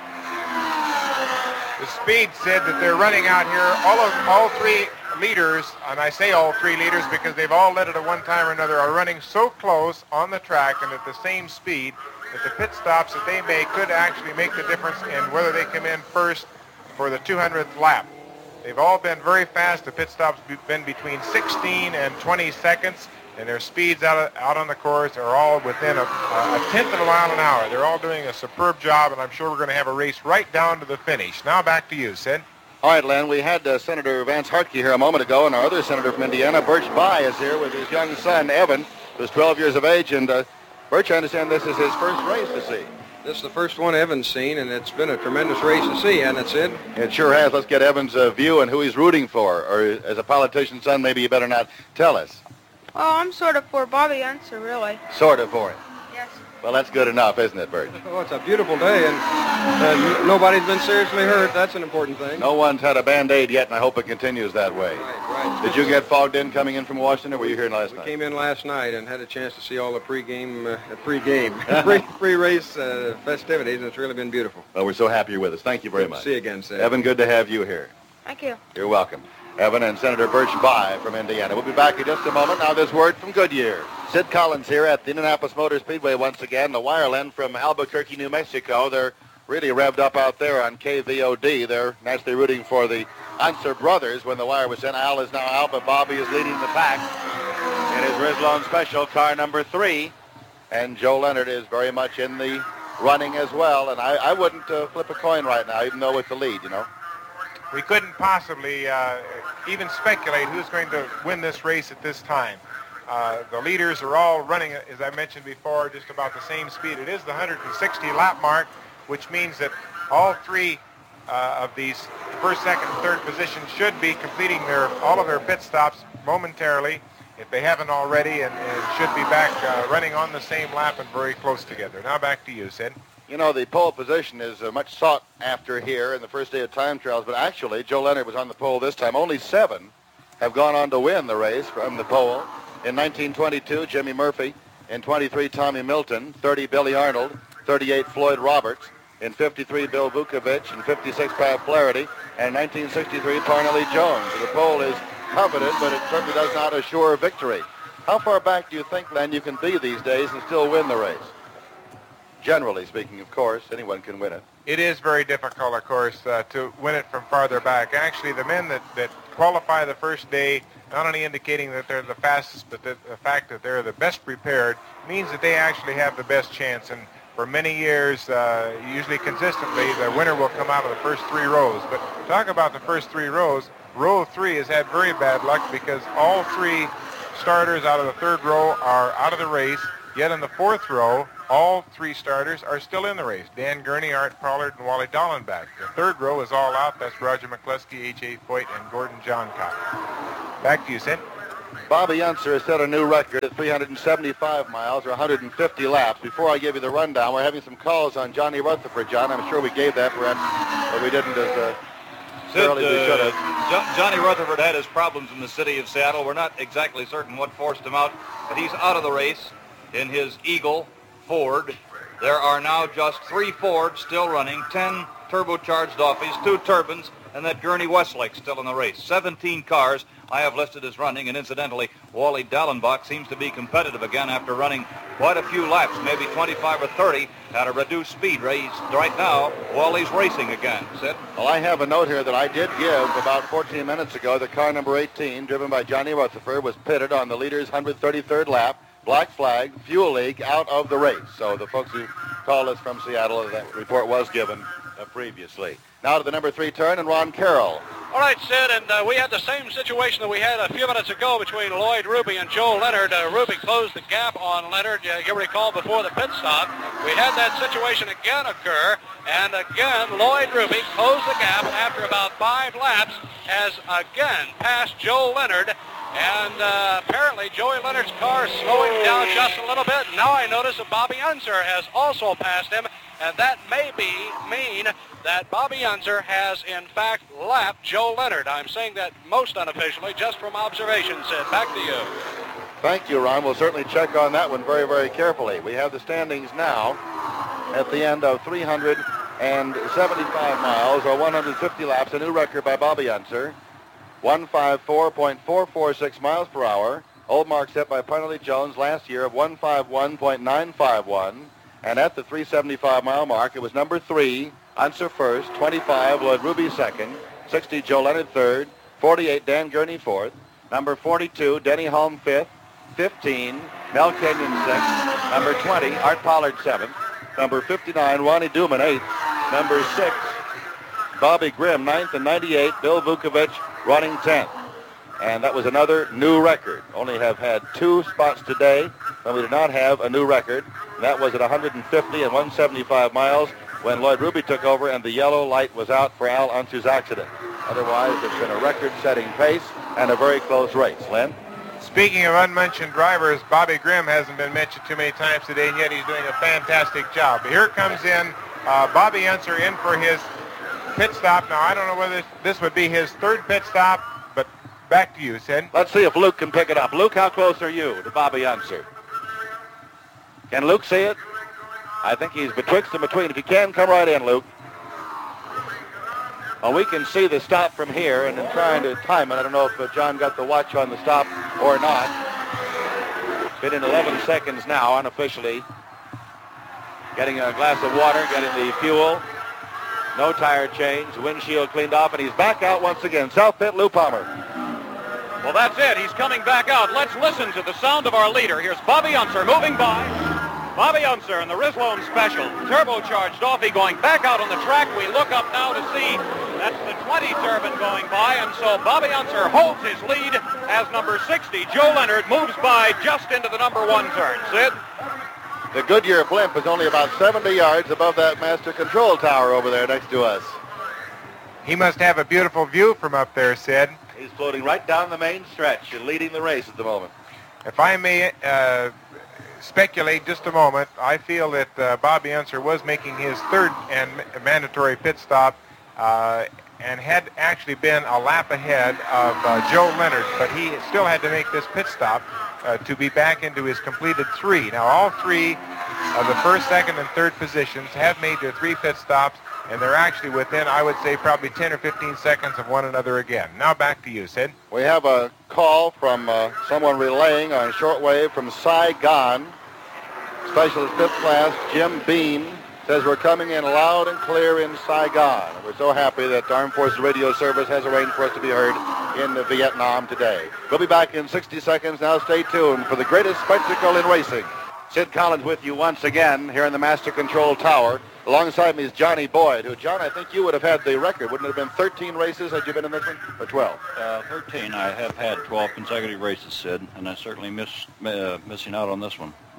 The speed said that they're running out here. All 3 leaders, and I say all 3 leaders because they've all led it at one time or another, are running so close on the track and at the same speed that the pit stops that they make could actually make the difference in whether they come in first for the 200th lap. They've all been very fast. The pit stops have been between 16 and 20 seconds. And their speeds out on the course are all within a tenth of a mile an hour. They're all doing a superb job, and I'm sure we're going to have a race right down to the finish. Now back to you, Sid. All right, Len, we had Senator Vance Hartke here a moment ago, and our other senator from Indiana, Birch Bayh, is here with his young son, Evan, who's 12 years of age. And Birch, I understand this is his first race to see. This is the first one Evan's seen, and it's been a tremendous race to see, hasn't it, Sid? It sure has. Let's get Evan's view and who he's rooting for. Or as a politician's son, maybe you better not tell us. Oh, I'm sort of for Bobby Unser, really. Sort of for him. Yes. Well, that's good enough, isn't it, Birch? Oh, it's a beautiful day, and nobody's been seriously hurt. That's an important thing. No one's had a Band-Aid yet, and I hope it continues that way. Right. Did you get fogged in coming in from Washington, or were you here last night? We came in last night and had a chance to see all the pre-race festivities, and it's really been beautiful. Well, we're so happy you're with us. Thank you very much. See you again, Sid. Evan, good to have you here. Thank you. You're welcome. Evan and Senator Birch Bayh from Indiana. We'll be back in just a moment. Now this word from Goodyear. Sid Collins here at the Indianapolis Motor Speedway once again. The Wireland from Albuquerque, New Mexico. They're really revved up out there on KVOD. They're naturally rooting for the Unser brothers when the wire was sent. Al is now out, but Bobby is leading the pack in his Rizlone Special, car number 3. And Joe Leonard is very much in the running as well. And I wouldn't flip a coin right now, even though it's the lead, you know. We couldn't possibly even speculate who's going to win this race at this time. The leaders are all running, as I mentioned before, just about the same speed. It is the 160 lap mark, which means that all 3 of these first, second, and third positions should be completing all of their pit stops momentarily, if they haven't already, and should be back running on the same lap and very close together. Now back to you, Sid. You know, the pole position is much sought after here in the first day of time trials, but actually Joe Leonard was on the pole this time. Only 7 have gone on to win the race from the pole. In 1922, Jimmy Murphy. In 23, Tommy Milton. 30, Billy Arnold. 38, Floyd Roberts. In 53, Bill Vukovich. In 56, Pat Flaherty. And in 1963, Parnelli Jones. The pole is coveted, but it certainly does not assure victory. How far back do you think, Len, you can be these days and still win the race? Generally speaking, of course, anyone can win it. It is very difficult, of course, to win it from farther back. Actually, the men that qualify the first day, not only indicating that they're the fastest, but the fact that they're the best prepared means that they actually have the best chance. And for many years, usually consistently, the winner will come out of the first 3 rows. But talk about the first 3 rows. Row 3 has had very bad luck because all 3 starters out of the 3rd row are out of the race. Yet in the fourth row, all three starters are still in the race. Dan Gurney, Art Pollard, and Wally Dallenbach. The third row is all out. That's Roger McCluskey, A.J. Foyt, and Gordon Johncock. Back to you, Sid. Bobby Unser has set a new record at 375 miles or 150 laps. Before I give you the rundown, we're having some calls on Johnny Rutherford, John. I'm sure we gave that, perhaps, but we didn't as thoroughly as we should have. Johnny Rutherford had his problems in the city of Seattle. We're not exactly certain what forced him out, but he's out of the race in his Eagle Ford. There are now just 3 Fords still running, 10 turbocharged Offies, 2 turbines, and that Gurney Westlake still in the race. 17 cars I have listed as running, and incidentally, Wally Dallenbach seems to be competitive again after running quite a few laps, maybe 25 or 30 at a reduced speed. Right now, Wally's racing again. Sid? Well, I have a note here that I did give about 14 minutes ago. The car number 18, driven by Johnny Rutherford, was pitted on the leader's 133rd lap. Black flag, fuel leak, out of the race. So the folks who called us from Seattle, that report was given previously. Now to the number 3 turn, and Ron Carroll. All right, Sid, and we had the same situation that we had a few minutes ago between Lloyd Ruby and Joe Leonard. Ruby closed the gap on Leonard, you recall, before the pit stop. We had that situation again occur, and again, Lloyd Ruby closed the gap after about 5 laps, has again passed Joe Leonard, and apparently Joey Leonard's car is slowing down just a little bit. Now I notice that Bobby Unser has also passed him, and that may mean that Bobby Unser has, in fact, lapped Joe Leonard. I'm saying that most unofficially, just from observation, Sid. Back to you. Thank you, Ron. We'll certainly check on that one very, very carefully. We have the standings now at the end of 375 miles, or 150 laps, a new record by Bobby Unser. 154.446 miles per hour. Old mark set by Parnelly Jones last year of 151.951. And at the 375-mile mark, it was number 3, Unser first, 25, Lloyd Ruby second, 60, Joe Leonard third, 48, Dan Gurney fourth, number 42, Denny Hulme fifth, 15, Mel Kenyon sixth, number 20, Art Pollard seventh, number 59, Ronnie Duman eighth, number 6, Bobby Grimm ninth, and 98, Bill Vukovich running 10th. And that was another new record. Only have had 2 spots today when we did not have a new record. And that was at 150 and 175 miles when Lloyd Ruby took over and the yellow light was out for Al Unser's accident. Otherwise, it's been a record-setting pace and a very close race. Len? Speaking of unmentioned drivers, Bobby Grimm hasn't been mentioned too many times today, and yet he's doing a fantastic job. Here comes in Bobby Unser in for his pit stop. Now, I don't know whether this would be his 3rd pit stop, but back to you, Sid. Let's see if Luke can pick it up. Luke, how close are you to Bobby Unser? Can Luke see it? I think he's betwixt and between. If you can, come right in, Luke. Well, we can see the stop from here, and in trying to time it, I don't know if John got the watch on the stop or not. Been in 11 seconds now, unofficially. Getting a glass of water, getting the fuel. No tire change, windshield cleaned off, and he's back out once again. South pit, Lou Palmer. Well, that's it. He's coming back out. Let's listen to the sound of our leader. Here's Bobby Unser moving by. Bobby Unser in the Rislone Special. Turbocharged Offie going back out on the track. We look up now to see that's the 20 turbine going by, and so Bobby Unser holds his lead as number 60, Joe Leonard, moves by just into the number 1 turn. Sid? The Goodyear blimp is only about 70 yards above that master control tower over there next to us. He must have a beautiful view from up there, Sid. He's floating right down the main stretch and leading the race at the moment. If I may speculate just a moment, I feel that Bobby Unser was making his 3rd and mandatory pit stop and had actually been a lap ahead of Joe Leonard, but he still had to make this pit stop to be back into his completed 3. Now, all 3 of the 1st, 2nd, and 3rd positions have made their 3 pit stops, and they're actually within, I would say, probably 10 or 15 seconds of one another again. Now back to you, Sid. We have a call from someone relaying on shortwave from Saigon. Specialist 5th class, Jim Beam, says we're coming in loud and clear in Saigon. We're so happy that the Armed Forces Radio Service has arranged for us to be heard in Vietnam today. We'll be back in 60 seconds. Now stay tuned for the greatest spectacle in racing. Sid Collins with you once again here in the Master Control Tower. Alongside me is Johnny Boyd, who, John, I think you would have had the record. Wouldn't it have been 13 races had you been in this one, or 12? 13. I have had 12 consecutive races, Sid, and I certainly missing out on this one.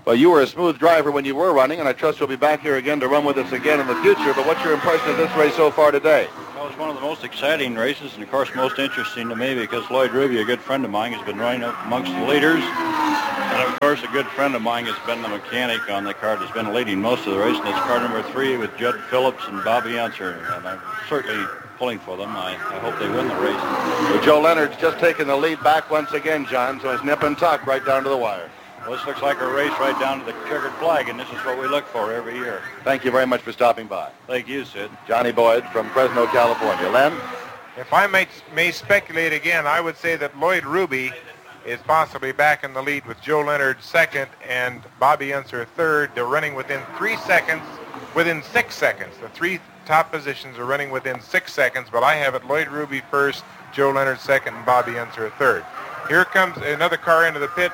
Well, you were a smooth driver when you were running, and I trust you'll be back here again to run with us again in the future. But what's your impression of this race so far today? Well, it's one of the most exciting races, and of course most interesting to me because Lloyd Ruby, a good friend of mine, has been running up amongst the leaders. And of course, a good friend of mine has been the mechanic on the car that's been leading most of the race, and it's car number 3 with Judd Phillips and Bobby Unser. And I'm certainly pulling for them. I hope they win the race. Well, Joe Leonard's just taken the lead back once again, John, so it's nip and tuck right down to the wire. Well, this looks like a race right down to the checkered flag, and this is what we look for every year. Thank you very much for stopping by. Thank you, Sid. Johnny Boyd from Fresno, California. Len? If I may speculate again, I would say that Lloyd Ruby is possibly back in the lead with Joe Leonard second and Bobby Unser third. They're running within 6 seconds. The 3 top positions are running within 6 seconds, but I have it Lloyd Ruby first, Joe Leonard second, and Bobby Unser third. Here comes another car into the pits.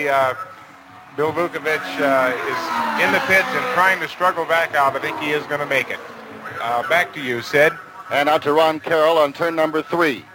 Bill Vukovich is in the pits and trying to struggle back out. I think he is going to make it. Back to you, Sid. And out to Ron Carroll on turn number 3.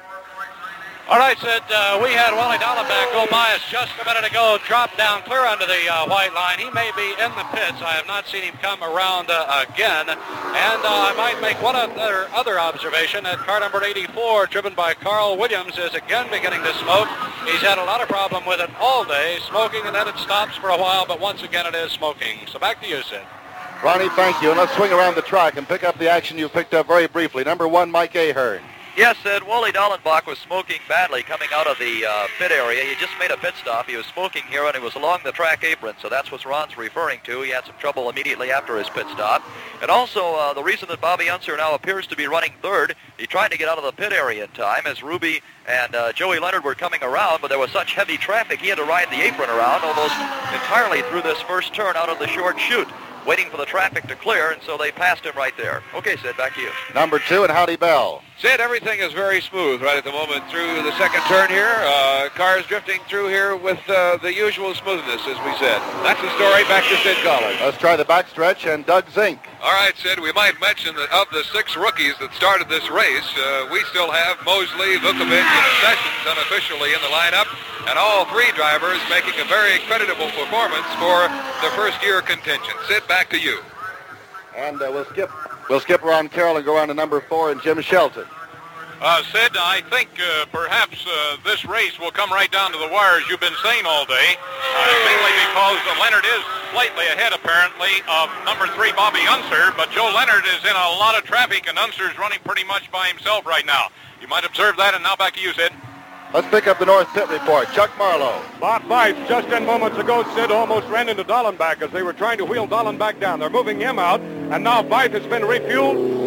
All right, Sid, we had Wally Dallenbach go by us just a minute ago, drop down clear under the white line. He may be in the pits. I have not seen him come around again. And I might make one other observation that car number 84, driven by Carl Williams, is again beginning to smoke. He's had a lot of problem with it all day, smoking, and then it stops for a while, but once again it is smoking. So back to you, Sid. Ronnie, thank you. And let's swing around the track and pick up the action you picked up very briefly. Number 1, Mike Ahern. Yes, Sid, Wally Dallenbach was smoking badly coming out of the pit area. He just made a pit stop. He was smoking here, and he was along the track apron, so that's what Ron's referring to. He had some trouble immediately after his pit stop. And also, the reason that Bobby Unser now appears to be running third, he tried to get out of the pit area in time as Ruby and Joey Leonard were coming around, but there was such heavy traffic he had to ride the apron around almost entirely through this first turn out of the short chute, waiting for the traffic to clear, and so they passed him right there. Okay, Sid, back to you. Number 2 and Howdy Bell. Sid, everything is very smooth right at the moment through the second turn here. Cars drifting through here with the usual smoothness, as we said. That's the story. Back to Sid Collins. Let's try the backstretch and Doug Zink. All right, Sid, we might mention that of the 6 rookies that started this race, we still have Mosley, Vukovich, and Sessions unofficially in the lineup, and all 3 drivers making a very creditable performance for the first-year contingent. Sid, back to you. And we'll skip Ron Carroll and go on to number 4 and Jim Shelton. Sid, I think perhaps this race will come right down to the wire, as you've been saying all day, mainly because Leonard is slightly ahead, apparently, of number 3, Bobby Unser, but Joe Leonard is in a lot of traffic, and Unser's running pretty much by himself right now. You might observe that, and now back to you, Sid. Let's pick up the North Pit Report. Chuck Marlowe. Bob Bife, just 10 moments ago, Sid almost ran into Dallenbach as they were trying to wheel Dallenbach down. They're moving him out, and now Bife has been refueled.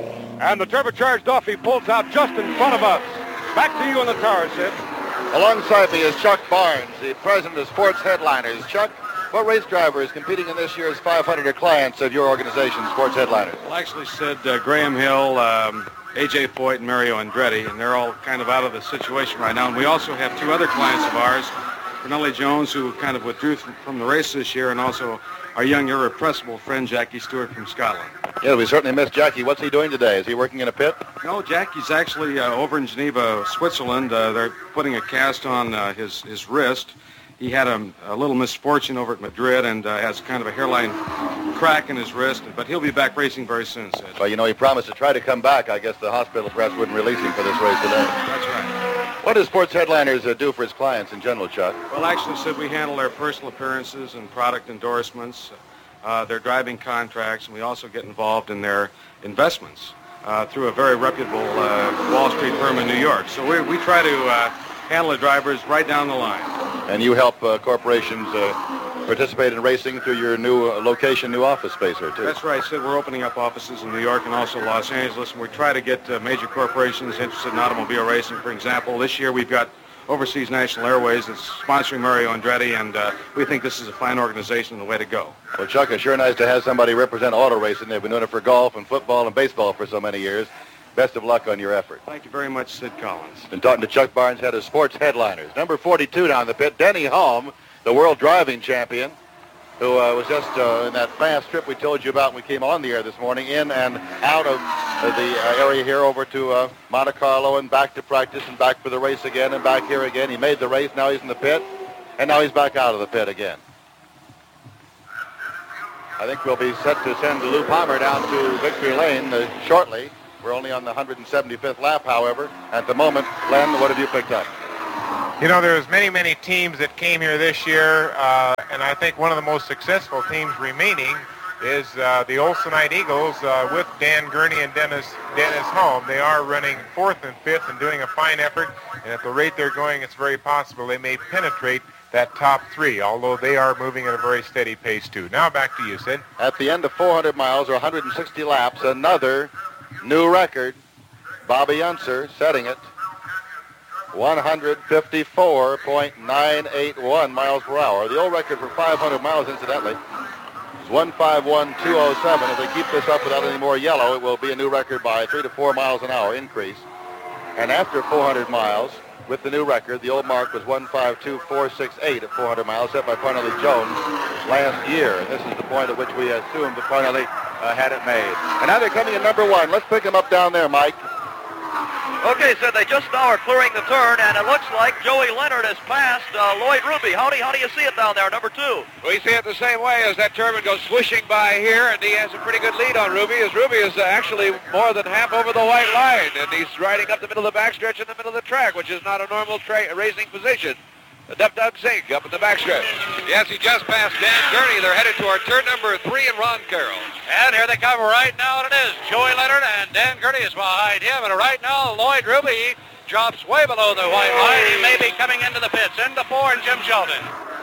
And the turbocharged Duffy pulls out just in front of us. Back to you in the car, Sid. Alongside me is Chuck Barnes, the president of Sports Headliners. Chuck, what race driver is competing in this year's 500 clients of your organization, Sports Headliners? Well, actually, Sid, Graham Hill, A.J. Foyt, and Mario Andretti, and they're all kind of out of the situation right now. And we also have 2 other clients of ours, Fernelli Jones, who kind of withdrew from the race this year, and also our young, irrepressible friend, Jackie Stewart from Scotland. Yeah, we certainly miss Jackie. What's he doing today? Is he working in a pit? No, Jackie's actually over in Geneva, Switzerland. They're putting a cast on his wrist. He had a little misfortune over at Madrid and has kind of a hairline crack in his wrist, but he'll be back racing very soon, Sid. Well, you know, he promised to try to come back. I guess the hospital perhaps wouldn't release him for this race today. That's right. What does Sports Headliners do for his clients in general, Chuck? Well, actually, Sid, we handle their personal appearances and product endorsements, their driving contracts, and we also get involved in their investments through a very reputable Wall Street firm in New York. So we try to handle the drivers right down the line. And you help corporations participate in racing through your new location, new office space here, too. That's right, Sid. We're opening up offices in New York and also Los Angeles, and we try to get major corporations interested in automobile racing. For example, this year we've got Overseas National Airways that's sponsoring Mario Andretti, and we think this is a fine organization and the way to go. Well, Chuck, it's sure nice to have somebody represent auto racing. They've been doing it for golf and football and baseball for so many years. Best of luck on your effort. Thank you very much, Sid Collins. Been talking to Chuck Barnes, head of Sports Headliners. Number 42 down the pit, Denny Hulme, the world driving champion, who was just in that fast trip we told you about when we came on the air this morning, in and out of the area here over to Monte Carlo and back to practice and back for the race again and back here again. He made the race, now he's in the pit, and now he's back out of the pit again. I think we'll be set to send Lou Palmer down to victory lane shortly. We're only on the 175th lap, however. At the moment, Len, what have you picked up? You know, there's many teams that came here this year, and I think one of the most successful teams remaining is the Olsenite Eagles with Dan Gurney and Dennis Holm. They are running 4th and 5th and doing a fine effort, and at the rate they're going, it's very possible they may penetrate that top 3, although they are moving at a very steady pace, too. Now back to you, Sid. At the end of 400 miles or 160 laps, another new record. Bobby Unser setting it. 154.981 miles per hour. The old record for 500 miles, incidentally, is 151.207. If they keep this up without any more yellow, it will be a new record by 3 to 4 miles an hour increase. And after 400 miles, with the new record, the old mark was 152.468 at 400 miles, set by Parnelli Jones last year. And this is the point at which we assumed that Parnelli had it made. And now they're coming in number 1. Let's pick them up down there, Mike. Okay, so they just now are clearing the turn, and it looks like Joey Leonard has passed Lloyd Ruby. How do you see it down there, number 2? We see it the same way as that turbine goes swishing by here, and he has a pretty good lead on Ruby, as Ruby is actually more than half over the white line, and he's riding up the middle of the backstretch in the middle of the track, which is not a normal racing position. Doug Zink up in the backstretch. Yes, he just passed Dan Gurney. They're headed toward turn number 3 and Ron Carroll. And here they come right now, and it is Joey Leonard, and Dan Gurney is behind him. And right now, Lloyd Ruby drops way below the white line. He may be coming into the pits. Into 4, and Jim Sheldon.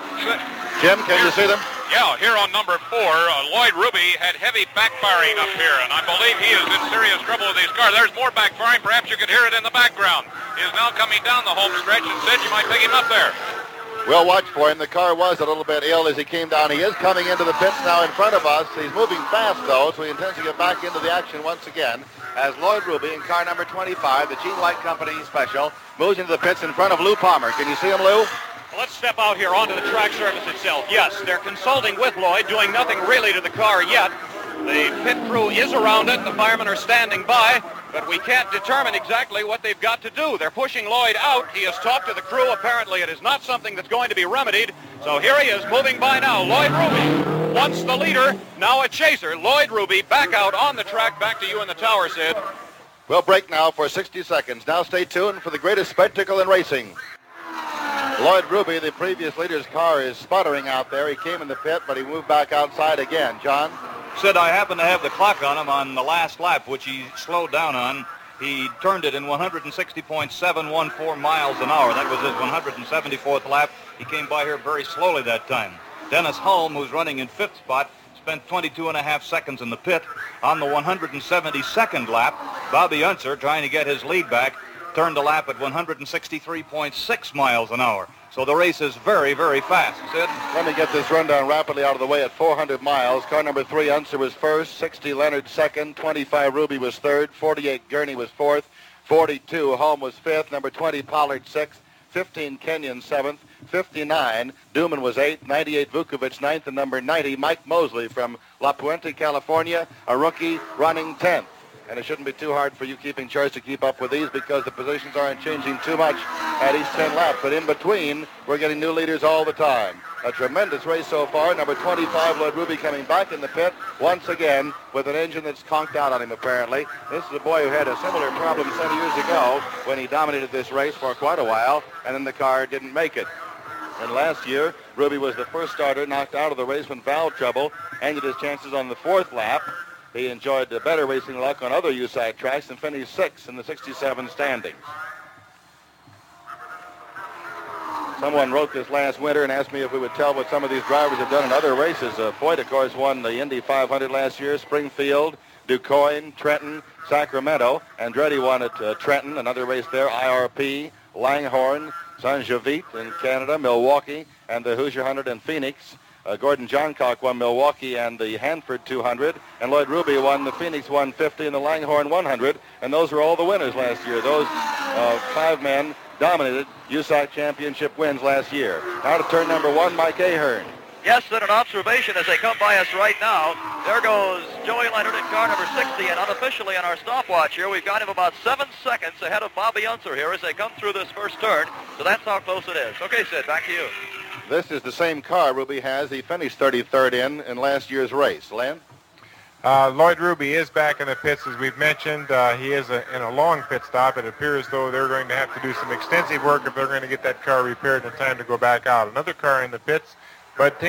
Jim, can you see them? Yeah, here on number 4, Lloyd Ruby had heavy backfiring up here, and I believe he is in serious trouble with his car. There's more backfiring. Perhaps you could hear it in the background. He is now coming down the home stretch, and Sid, you might pick him up there. We'll watch for him. The car was a little bit ill as he came down. He is coming into the pits now in front of us. He's moving fast, though, so he intends to get back into the action once again as Lloyd Ruby in car number 25, the Gene White Company Special, moves into the pits in front of Lou Palmer. Can you see him, Lou? Well, let's step out here onto the track surface itself. Yes, they're consulting with Lloyd, doing nothing really to the car yet. The pit crew is around it, and the firemen are standing by, but we can't determine exactly what they've got to do. They're pushing Lloyd out. He has talked to the crew. Apparently, it is not something that's going to be remedied. So here he is, moving by now. Lloyd Ruby, once the leader, now a chaser. Lloyd Ruby back out on the track. Back to you in the tower, Sid. We'll break now for 60 seconds. Now stay tuned for the greatest spectacle in racing. Lloyd Ruby, the previous leader's car, is sputtering out there. He came in the pit, but he moved back outside again. John? Sid, I happen to have the clock on him on the last lap, which he slowed down on. He turned it in 160.714 miles an hour. That was his 174th lap. He came by here very slowly that time. Dennis Holm, who's running in 5th spot, spent 22.5 seconds in the pit. On the 172nd lap, Bobby Unser, trying to get his lead back, turned the lap at 163.6 miles an hour. So the race is very, very fast. Sid? Let me get this rundown rapidly out of the way. At 400 miles, car number 3, Unser was first, 60 Leonard second, 25 Ruby was third, 48 Gurney was fourth, 42 Holm was fifth, number 20 Pollard sixth, 15 Kenyon seventh, 59 Duman was eighth, 98 Vukovic ninth, and number 90 Mike Mosley from La Puente, California, a rookie, running 10th. And it shouldn't be too hard for you keeping charge to keep up with these because the positions aren't changing too much at each 10 laps. But in between, we're getting new leaders all the time. A tremendous race so far. Number 25, Lloyd Ruby, coming back in the pit once again with an engine that's conked out on him, apparently. This is a boy who had a similar problem 7 years ago when he dominated this race for quite a while, and then the car didn't make it. And last year, Ruby was the first starter knocked out of the race when valve trouble ended his chances on the 4th lap. He enjoyed better racing luck on other USAC tracks and finished 6th in the 67 standings. Someone wrote this last winter and asked me if we would tell what some of these drivers have done in other races. Foyt, of course, won the Indy 500 last year, Springfield, DuQuoin, Trenton, Sacramento. Andretti won at Trenton, another race there, IRP, Langhorne, Saint-Jovite in Canada, Milwaukee, and the Hoosier 100 in Phoenix. Gordon Johncock won Milwaukee and the Hanford 200, and Lloyd Ruby won the Phoenix 150 and the Langhorne 100, and those were all the winners last year. Those 5 men dominated USAC championship wins last year. Now to turn number 1, Mike Ahern. Yes, then an observation as they come by us right now. There goes Joey Leonard in car number 60, and unofficially on our stopwatch here, we've got him about 7 seconds ahead of Bobby Unser here as they come through this first turn. So that's how close it is. Okay, Sid, back to you. This is the same car Ruby has. He finished 33rd in last year's race. Len? Lloyd Ruby is back in the pits, as we've mentioned. He is in a long pit stop. It appears though they're going to have to do some extensive work if they're going to get that car repaired in time to go back out. Another car in the pits, but